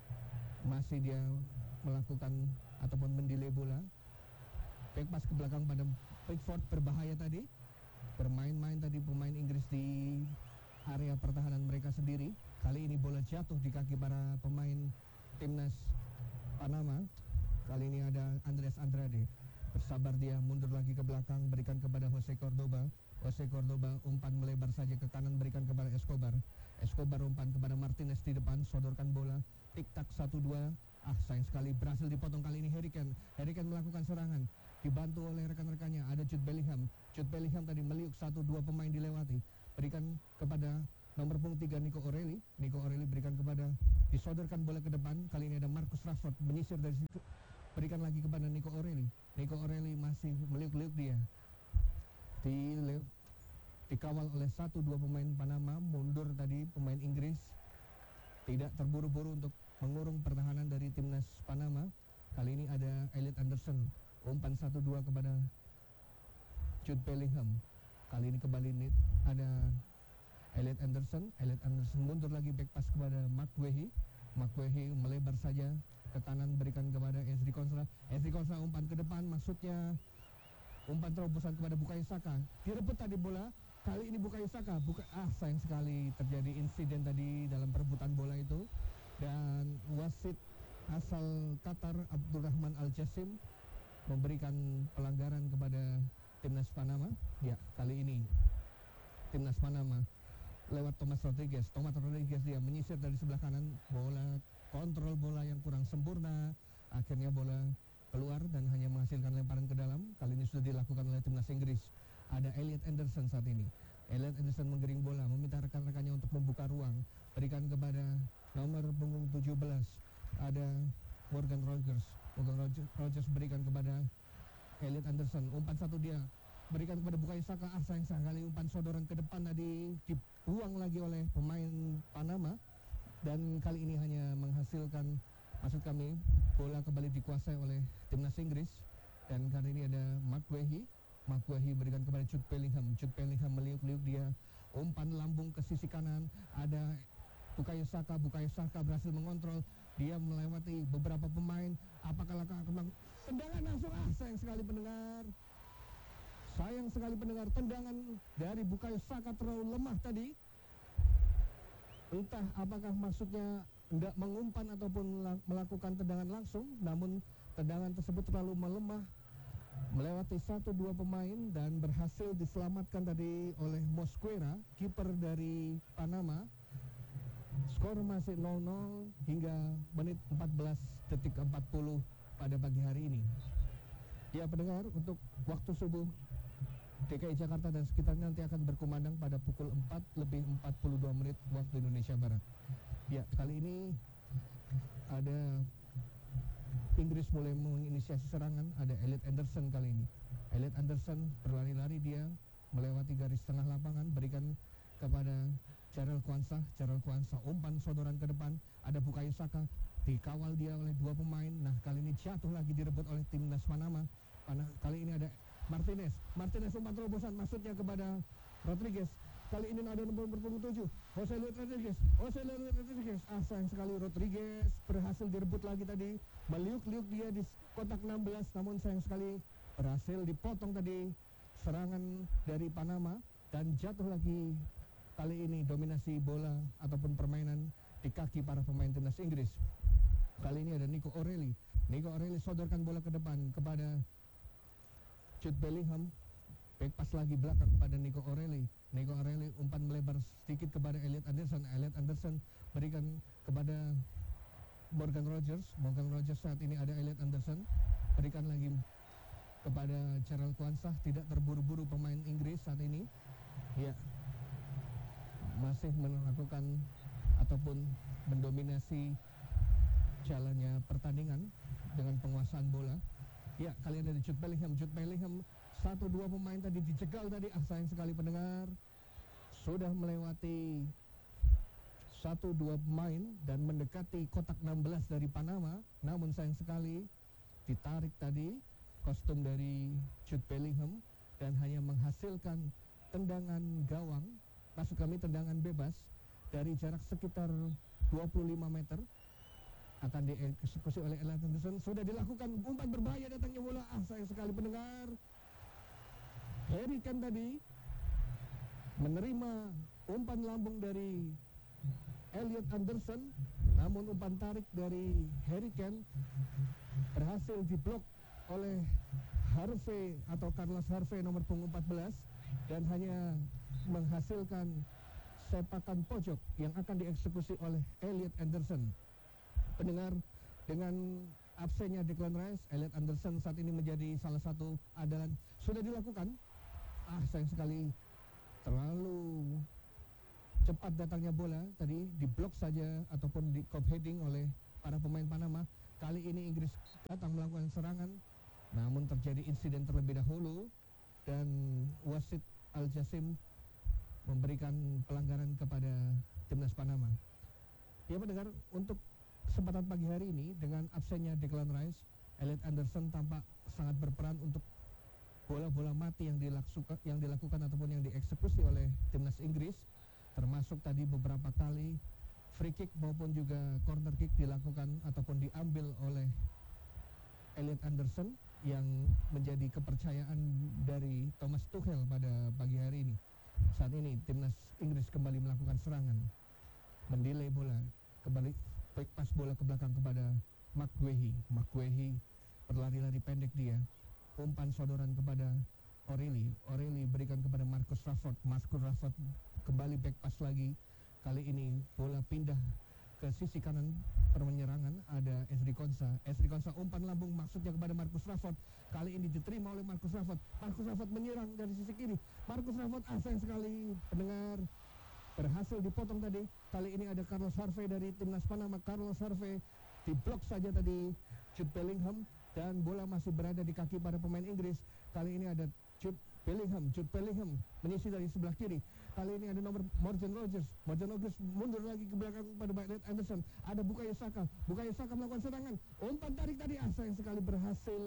masih dia melakukan ataupun mendelay bola. Back pass ke belakang pada Pickford, berbahaya tadi. Bermain-main tadi pemain Inggris di area pertahanan mereka sendiri. Kali ini bola jatuh di kaki para pemain timnas Panama. Kali ini ada Andres Andrade. Bersabar dia, mundur lagi ke belakang, berikan kepada Jose Cordoba. Jose Cordoba umpan melebar saja ke kanan, berikan kepada Escobar. Escobar umpan kepada Martinez di depan, sodorkan bola. Tik-tak satu dua. Ah, sayang sekali berhasil dipotong kali ini Harry Kane. Harry Kane melakukan serangan, dibantu oleh rekan-rekannya. Ada Jude Bellingham. Jude Bellingham tadi meliuk satu dua pemain dilewati. Berikan kepada nomor punggung tiga Nico O'Reilly. Nico O'Reilly berikan kepada, disodorkan bola ke depan. Kali ini ada Marcus Rashford menyisir dari situ berikan lagi kepada Nico O'Reilly. Nico O'Reilly masih meliuk-liuk dia. Di dikawal oleh satu dua pemain Panama, mundur tadi pemain Inggris. Tidak terburu-buru untuk mengurung pertahanan dari timnas Panama. Kali ini ada Elliot Anderson, umpan satu dua kepada Jude Bellingham. Kali ini kembali nih ada Elliot Anderson. Elliot Anderson mundur lagi, back pass kepada Mark Wehi. Mark Wehi melebar saja ke kanan, berikan kepada Ezri Konsa. Ezri Konsa umpan ke depan, maksudnya umpan terobosan kepada Bukayo Saka. Direbut tadi bola. Kali ini Bukayo Saka. Buka, ah sayang sekali terjadi insiden tadi dalam perebutan bola itu. Dan wasit asal Qatar Abdurrahman Al-Jassim memberikan pelanggaran kepada timnas Panama. Ya, kali ini timnas Panama lewat Thomas Rodriguez. Thomas Rodriguez dia menyisir dari sebelah kanan, bola kontrol bola yang kurang sempurna. Akhirnya bola keluar dan hanya menghasilkan lemparan ke dalam. Kali ini sudah dilakukan oleh timnas Inggris. Ada Elliot Anderson saat ini. Elliot Anderson menggiring bola, meminta rekan-rekannya untuk membuka ruang. Berikan kepada nomor punggung tujuh belas. Ada Morgan Rogers. Morgan Rogers, Rogers berikan kepada Elliot Anderson. Umpan satu dia berikan kepada Bukayo Saka. Ah sayang sekali umpan sodoran ke depan tadi dibuang lagi oleh pemain Panama. Dan kali ini hanya menghasilkan, maksud kami, bola kembali dikuasai oleh timnas Inggris. Dan kali ini ada Mark Wehi. Mark Wehi berikan kepada Jude Bellingham. Jude Bellingham meliuk-liuk dia, umpan lambung ke sisi kanan. Ada Bukayo Saka. Bukayo Saka berhasil mengontrol. Dia melewati beberapa pemain. Apakah langkah kembang? Tendangan langsung. Ah sayang sekali pendengar. Sayang sekali pendengar. Tendangan dari Bukayo Saka terlalu lemah tadi. Entah apakah maksudnya tidak mengumpan ataupun melakukan tendangan langsung. Namun tendangan tersebut terlalu melemah, melewati satu dua pemain dan berhasil diselamatkan tadi oleh Mosquera, kiper dari Panama. Skor masih nol nol hingga menit empat belas detik empat puluh pada pagi hari ini. Ya pendengar, untuk waktu subuh D K I Jakarta dan sekitarnya nanti akan berkumandang pada pukul empat lebih empat puluh dua menit waktu Indonesia Barat. Ya, kali ini ada Inggris mulai menginisiasi serangan. Ada Elliot Anderson kali ini. Elliot Anderson berlari-lari, dia melewati garis tengah lapangan, berikan kepada Jarel Kwanzaa. Jarel Kwanzaa umpan sodoran ke depan. Ada Bukayo Saka, dikawal dia oleh dua pemain. Nah kali ini jatuh lagi, direbut oleh timnas Panama. Karena kali ini ada Martinez. Martinez umpan terobosan, maksudnya kepada Rodriguez. Kali ini ada nomor punggung tujuh, Jose Luis Rodriguez. Jose Luis Rodriguez. Ah sayang sekali Rodriguez berhasil direbut lagi tadi. Meliuk-liuk dia di kotak enam belas, namun sayang sekali berhasil dipotong tadi serangan dari Panama. Dan jatuh lagi kali ini dominasi bola ataupun permainan di kaki para pemain timnas Inggris. Kali ini ada Nico O'Reilly. Nico O'Reilly sodorkan bola ke depan kepada Jude Bellingham. Back pass lagi belakang kepada Nico O'Reilly. Nico O'Reilly umpan melebar sedikit kepada Elliot Anderson. Elliot Anderson berikan kepada Morgan Rogers. Morgan Rogers saat ini ada Elliot Anderson. Berikan lagi kepada Jarel Kwanzaa. Tidak terburu-buru pemain Inggris saat ini. Ya, masih melakukan ataupun mendominasi jalannya pertandingan dengan penguasaan bola. Ya, kali ini ada Jude Bellingham. Jude Bellingham satu dua pemain tadi dijegal tadi. Ah sayang sekali pendengar, sudah melewati satu dua pemain dan mendekati kotak enam belas dari Panama. Namun sayang sekali ditarik tadi kostum dari Jude Bellingham dan hanya menghasilkan tendangan gawang, maksud kami tendangan bebas dari jarak sekitar dua puluh lima meter. Akan dieksekusi oleh Elliot Anderson. Sudah dilakukan umpan berbahaya, datangnya bola. Ah sayang sekali pendengar, Harry Kane tadi menerima umpan lambung dari Elliot Anderson, namun umpan tarik dari Harry Kane berhasil diblok oleh Harvey atau Carlos Harvey nomor punggung empat belas dan hanya menghasilkan sepakan pojok yang akan dieksekusi oleh Elliot Anderson. Pendengar, dengan absennya Declan Rice, Elliot Anderson saat ini menjadi salah satu andalan. Sudah dilakukan. Ah sayang sekali terlalu cepat datangnya bola tadi, diblok saja ataupun di cop heading oleh para pemain Panama. Kali ini Inggris datang melakukan serangan, namun terjadi insiden terlebih dahulu dan wasit Al Jasim memberikan pelanggaran kepada timnas Panama. Ya pendengar, untuk kesempatan pagi hari ini dengan absennya Declan Rice, Elliot Anderson tampak sangat berperan untuk bola-bola mati yang dilakukan, yang dilakukan ataupun yang dieksekusi oleh timnas Inggris, termasuk tadi beberapa kali free kick maupun juga corner kick dilakukan ataupun diambil oleh Elliot Anderson yang menjadi kepercayaan dari Thomas Tuchel pada pagi hari ini. Saat ini timnas Inggris kembali melakukan serangan, mendelay bola, kembali back pass bola ke belakang kepada McGuehi. McGuehi berlari-lari pendek dia, umpan sodoran kepada O'Reilly. O'Reilly berikan kepada Marcus Rashford. Marcus Rashford kembali back pass lagi. Kali ini bola pindah ke sisi kanan permenyerangan, ada Ezri Konsa. Ezri Konsa umpan lambung maksudnya kepada Marcus Rashford. Kali ini diterima oleh Marcus Rashford. Marcus Rashford menyerang dari sisi kiri. Marcus Rashford asing sekali, pendengar, berhasil dipotong tadi. Kali ini ada Carlos Harvey dari timnas Panama. Carlos Harvey diblok saja tadi Jude Bellingham dan bola masih berada di kaki para pemain Inggris. Kali ini ada Jude Bellingham. Jude Bellingham menyisi dari sebelah kiri. Kali ini ada nomor Morgan Rogers. Morgan Rogers mundur lagi ke belakang pada Elliot Anderson. Ada Bukayo Saka. Bukayo Saka melakukan serangan. Umpan tarik tadi ah, sayang sekali berhasil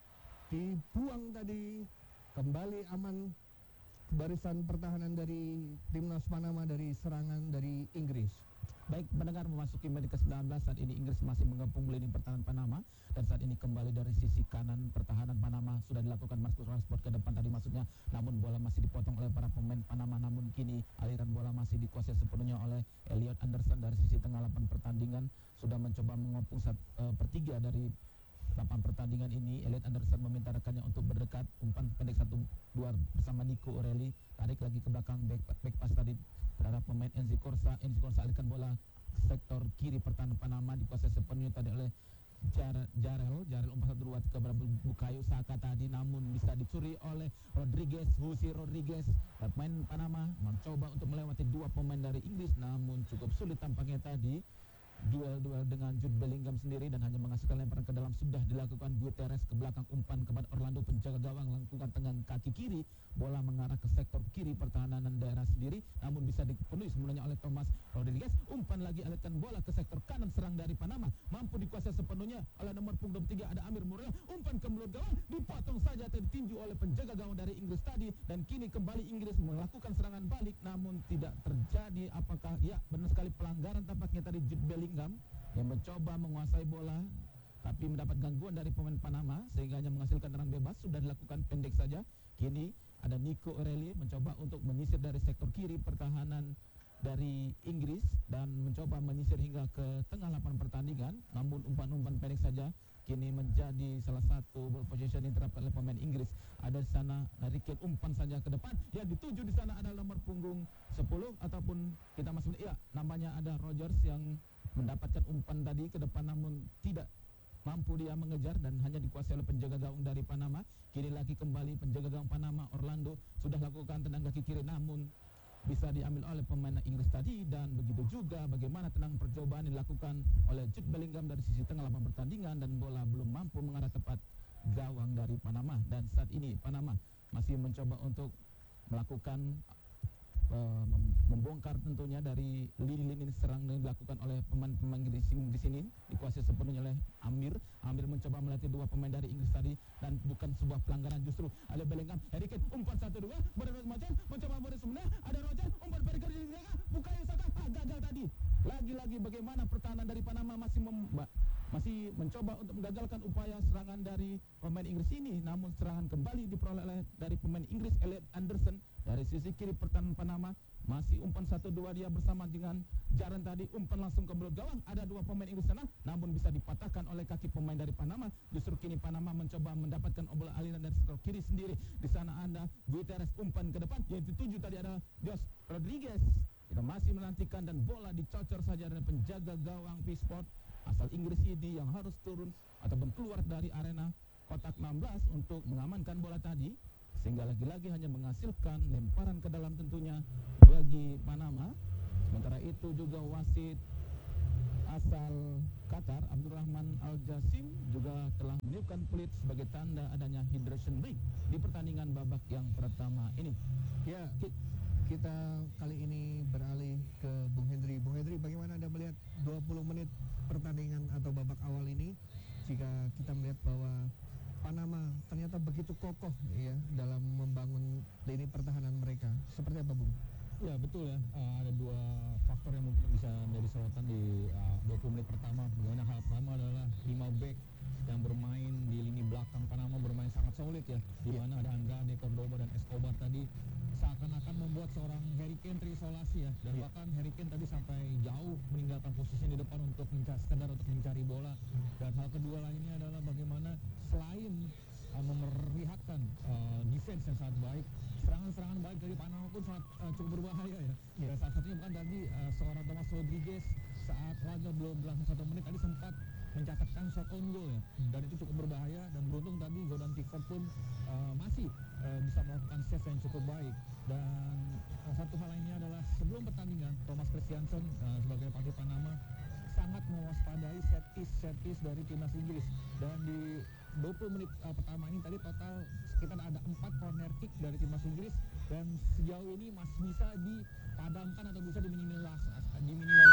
dibuang tadi. Kembali aman barisan pertahanan dari timnas Panama dari serangan dari Inggris. Baik, mendengar memasuki menit ke sembilan belas, saat ini Inggris masih mengepung lini pertahanan Panama, dan saat ini kembali dari sisi kanan pertahanan Panama sudah dilakukan Marcus Rashford ke depan tadi maksudnya, namun bola masih dipotong oleh para pemain Panama, namun kini aliran bola masih dikuasai sepenuhnya oleh Elliot Anderson dari sisi tengah lapangan pertandingan, sudah mencoba mengepung satu uh, per tiga dari lapangan pertandingan ini. Elliot Anderson meminta rekannya untuk berdekat, umpan pendek satu dua bersama Nico O'Reilly, tarik lagi ke belakang, back, back pass tadi terhadap pemain Enzi Corsa. Enzi Corsa alihkan bola ke sektor kiri pertahanan Panama, dikuasai sepenuhnya tadi oleh Jar Jarel. Jarel umpan satu dua kepada Bukayo Saka tadi, namun bisa dicuri oleh Rodriguez. Jose Rodriguez, pemain Panama, mencoba untuk melewati dua pemain dari Inggris, namun cukup sulit tampaknya tadi. Duel-duel dengan Jude Bellingham sendiri dan hanya menghasilkan lemparan ke dalam. Sudah dilakukan Guterres ke belakang, umpan kepada Orlando, penjaga gawang, lakukan dengan kaki kiri, bola mengarah ke sektor kiri pertahanan daerah sendiri, namun bisa dipenuhi sebenarnya oleh Thomas Rodriguez. Umpan lagi, alihkan bola ke sektor kanan serang dari Panama, mampu dikuasai sepenuhnya oleh nomor punggung dua puluh tiga ada Amir Murrell. Umpan ke mulut gawang, dipotong saja, tertinju oleh penjaga gawang dari Inggris tadi, dan kini kembali Inggris melakukan serangan balik, namun tidak terjadi apakah ya benar sekali pelanggaran tampaknya tadi Jude Bellingham yang mencoba menguasai bola tapi mendapat gangguan dari pemain Panama sehingga hanya menghasilkan tendangan bebas. Sudah dilakukan pendek saja. Kini ada Nico O'Reilly mencoba untuk menyisir dari sektor kiri pertahanan dari Inggris dan mencoba menyisir hingga ke tengah lapangan pertandingan, namun umpan-umpan pendek saja kini menjadi salah satu ball possession yang diterapkan oleh pemain Inggris. Ada di sana Harry Kane, umpan saja ke depan, yang dituju di sana adalah nomor punggung sepuluh ataupun kita masuk iya namanya ada Rogers yang mendapatkan umpan tadi ke depan, namun tidak mampu dia mengejar dan hanya dikuasai oleh penjaga gawang dari Panama. Kini lagi kembali penjaga gawang Panama Orlando sudah lakukan tendang kaki kiri, namun bisa diambil oleh pemain Inggris tadi, dan begitu juga bagaimana tenang percobaan dilakukan oleh Jude Bellingham dari sisi tengah lapangan pertandingan, dan bola belum mampu mengarah tepat gawang dari Panama. Dan saat ini Panama masih mencoba untuk melakukan Uh, membongkar tentunya dari lini-lini serang yang dilakukan oleh pemain-pemain di sini, di sini dikuasai sepenuhnya oleh Amir. Amir mencoba melatih dua pemain dari Inggris tadi dan bukan sebuah pelanggaran justru oleh Bellingham. Harry Kane umpan satu dua, Bernardo Macan mencoba modus sebenarnya, ada Rojan umpan pendek dari tengah, Bukayo Saka ah, gagal tadi. Lagi-lagi bagaimana pertahanan dari Panama masih memba masih mencoba untuk menggagalkan upaya serangan dari pemain Inggris ini, namun serangan kembali diperoleh oleh dari pemain Inggris Elliot Anderson dari sisi kiri pertahanan Panama. Masih umpan satu dua dia bersama dengan Jaren tadi, umpan langsung ke mulut gawang, ada dua pemain Inggris sana, namun bisa dipatahkan oleh kaki pemain dari Panama. Justru kini Panama mencoba mendapatkan bola aliran dari sektor kiri sendiri. Di sana ada Guterres, umpan ke depan yang dituju tadi ada Josh Rodriguez. Kita masih menantikan dan bola dicocor saja dari penjaga gawang P-Sport asal Inggris ini yang harus turun ataupun keluar dari arena kotak enam belas untuk mengamankan bola tadi, sehingga lagi-lagi hanya menghasilkan lemparan ke dalam tentunya bagi Panama. Sementara itu juga wasit asal Qatar, Abdurrahman Al-Jasim, juga telah meniupkan peluit sebagai tanda adanya hydration break di pertandingan babak yang pertama ini. Ya, kita kali ini beralih ke Bung Hendri. Bung Hendri, bagaimana Anda melihat dua puluh menit pertandingan atau babak awal ini? Jika kita melihat bahwa Panama ternyata begitu kokoh ya dalam membangun lini pertahanan mereka. Seperti apa, Bung? Ya betul ya, uh, ada dua faktor yang mungkin bisa menjadi sorotan di uh, dua puluh menit pertama. Bagaimana hal pertama adalah lima back yang bermain di lini belakang Panama bermain sangat solid ya, di mana ada Andrade, Cordoba dan Escobar tadi seakan-akan membuat seorang Harry Kane terisolasi ya, dan bahkan Harry Kane tadi sampai jauh meninggalkan posisinya di depan untuk mencari sekedar untuk mencari bola. Dan hal kedua lainnya adalah bagaimana selain uh, memperlihatkan uh, defense yang sangat baik, serangan-serangan baik dari Panama pun sangat uh, cukup berbahaya ya. Dan salah satunya bukan tadi uh, seorang Thomas Rodriguez saat laga belum berlangsung satu menit tadi sempat mencatatkan shot on goal ya, dan itu cukup berbahaya. Dan beruntung tadi Jordan Pickford pun uh, masih uh, bisa melakukan save yang cukup baik. Dan uh, satu hal lainnya adalah sebelum pertandingan Thomas Christiansen uh, sebagai pelatih Panama sangat mewaspadai set piece set piece dari timnas Inggris. Dan di dua puluh menit uh, pertama ini tadi total sekitar ada empat corner kick dari timnas Inggris, dan sejauh ini masih bisa dipadamkan atau bisa diminimalisasi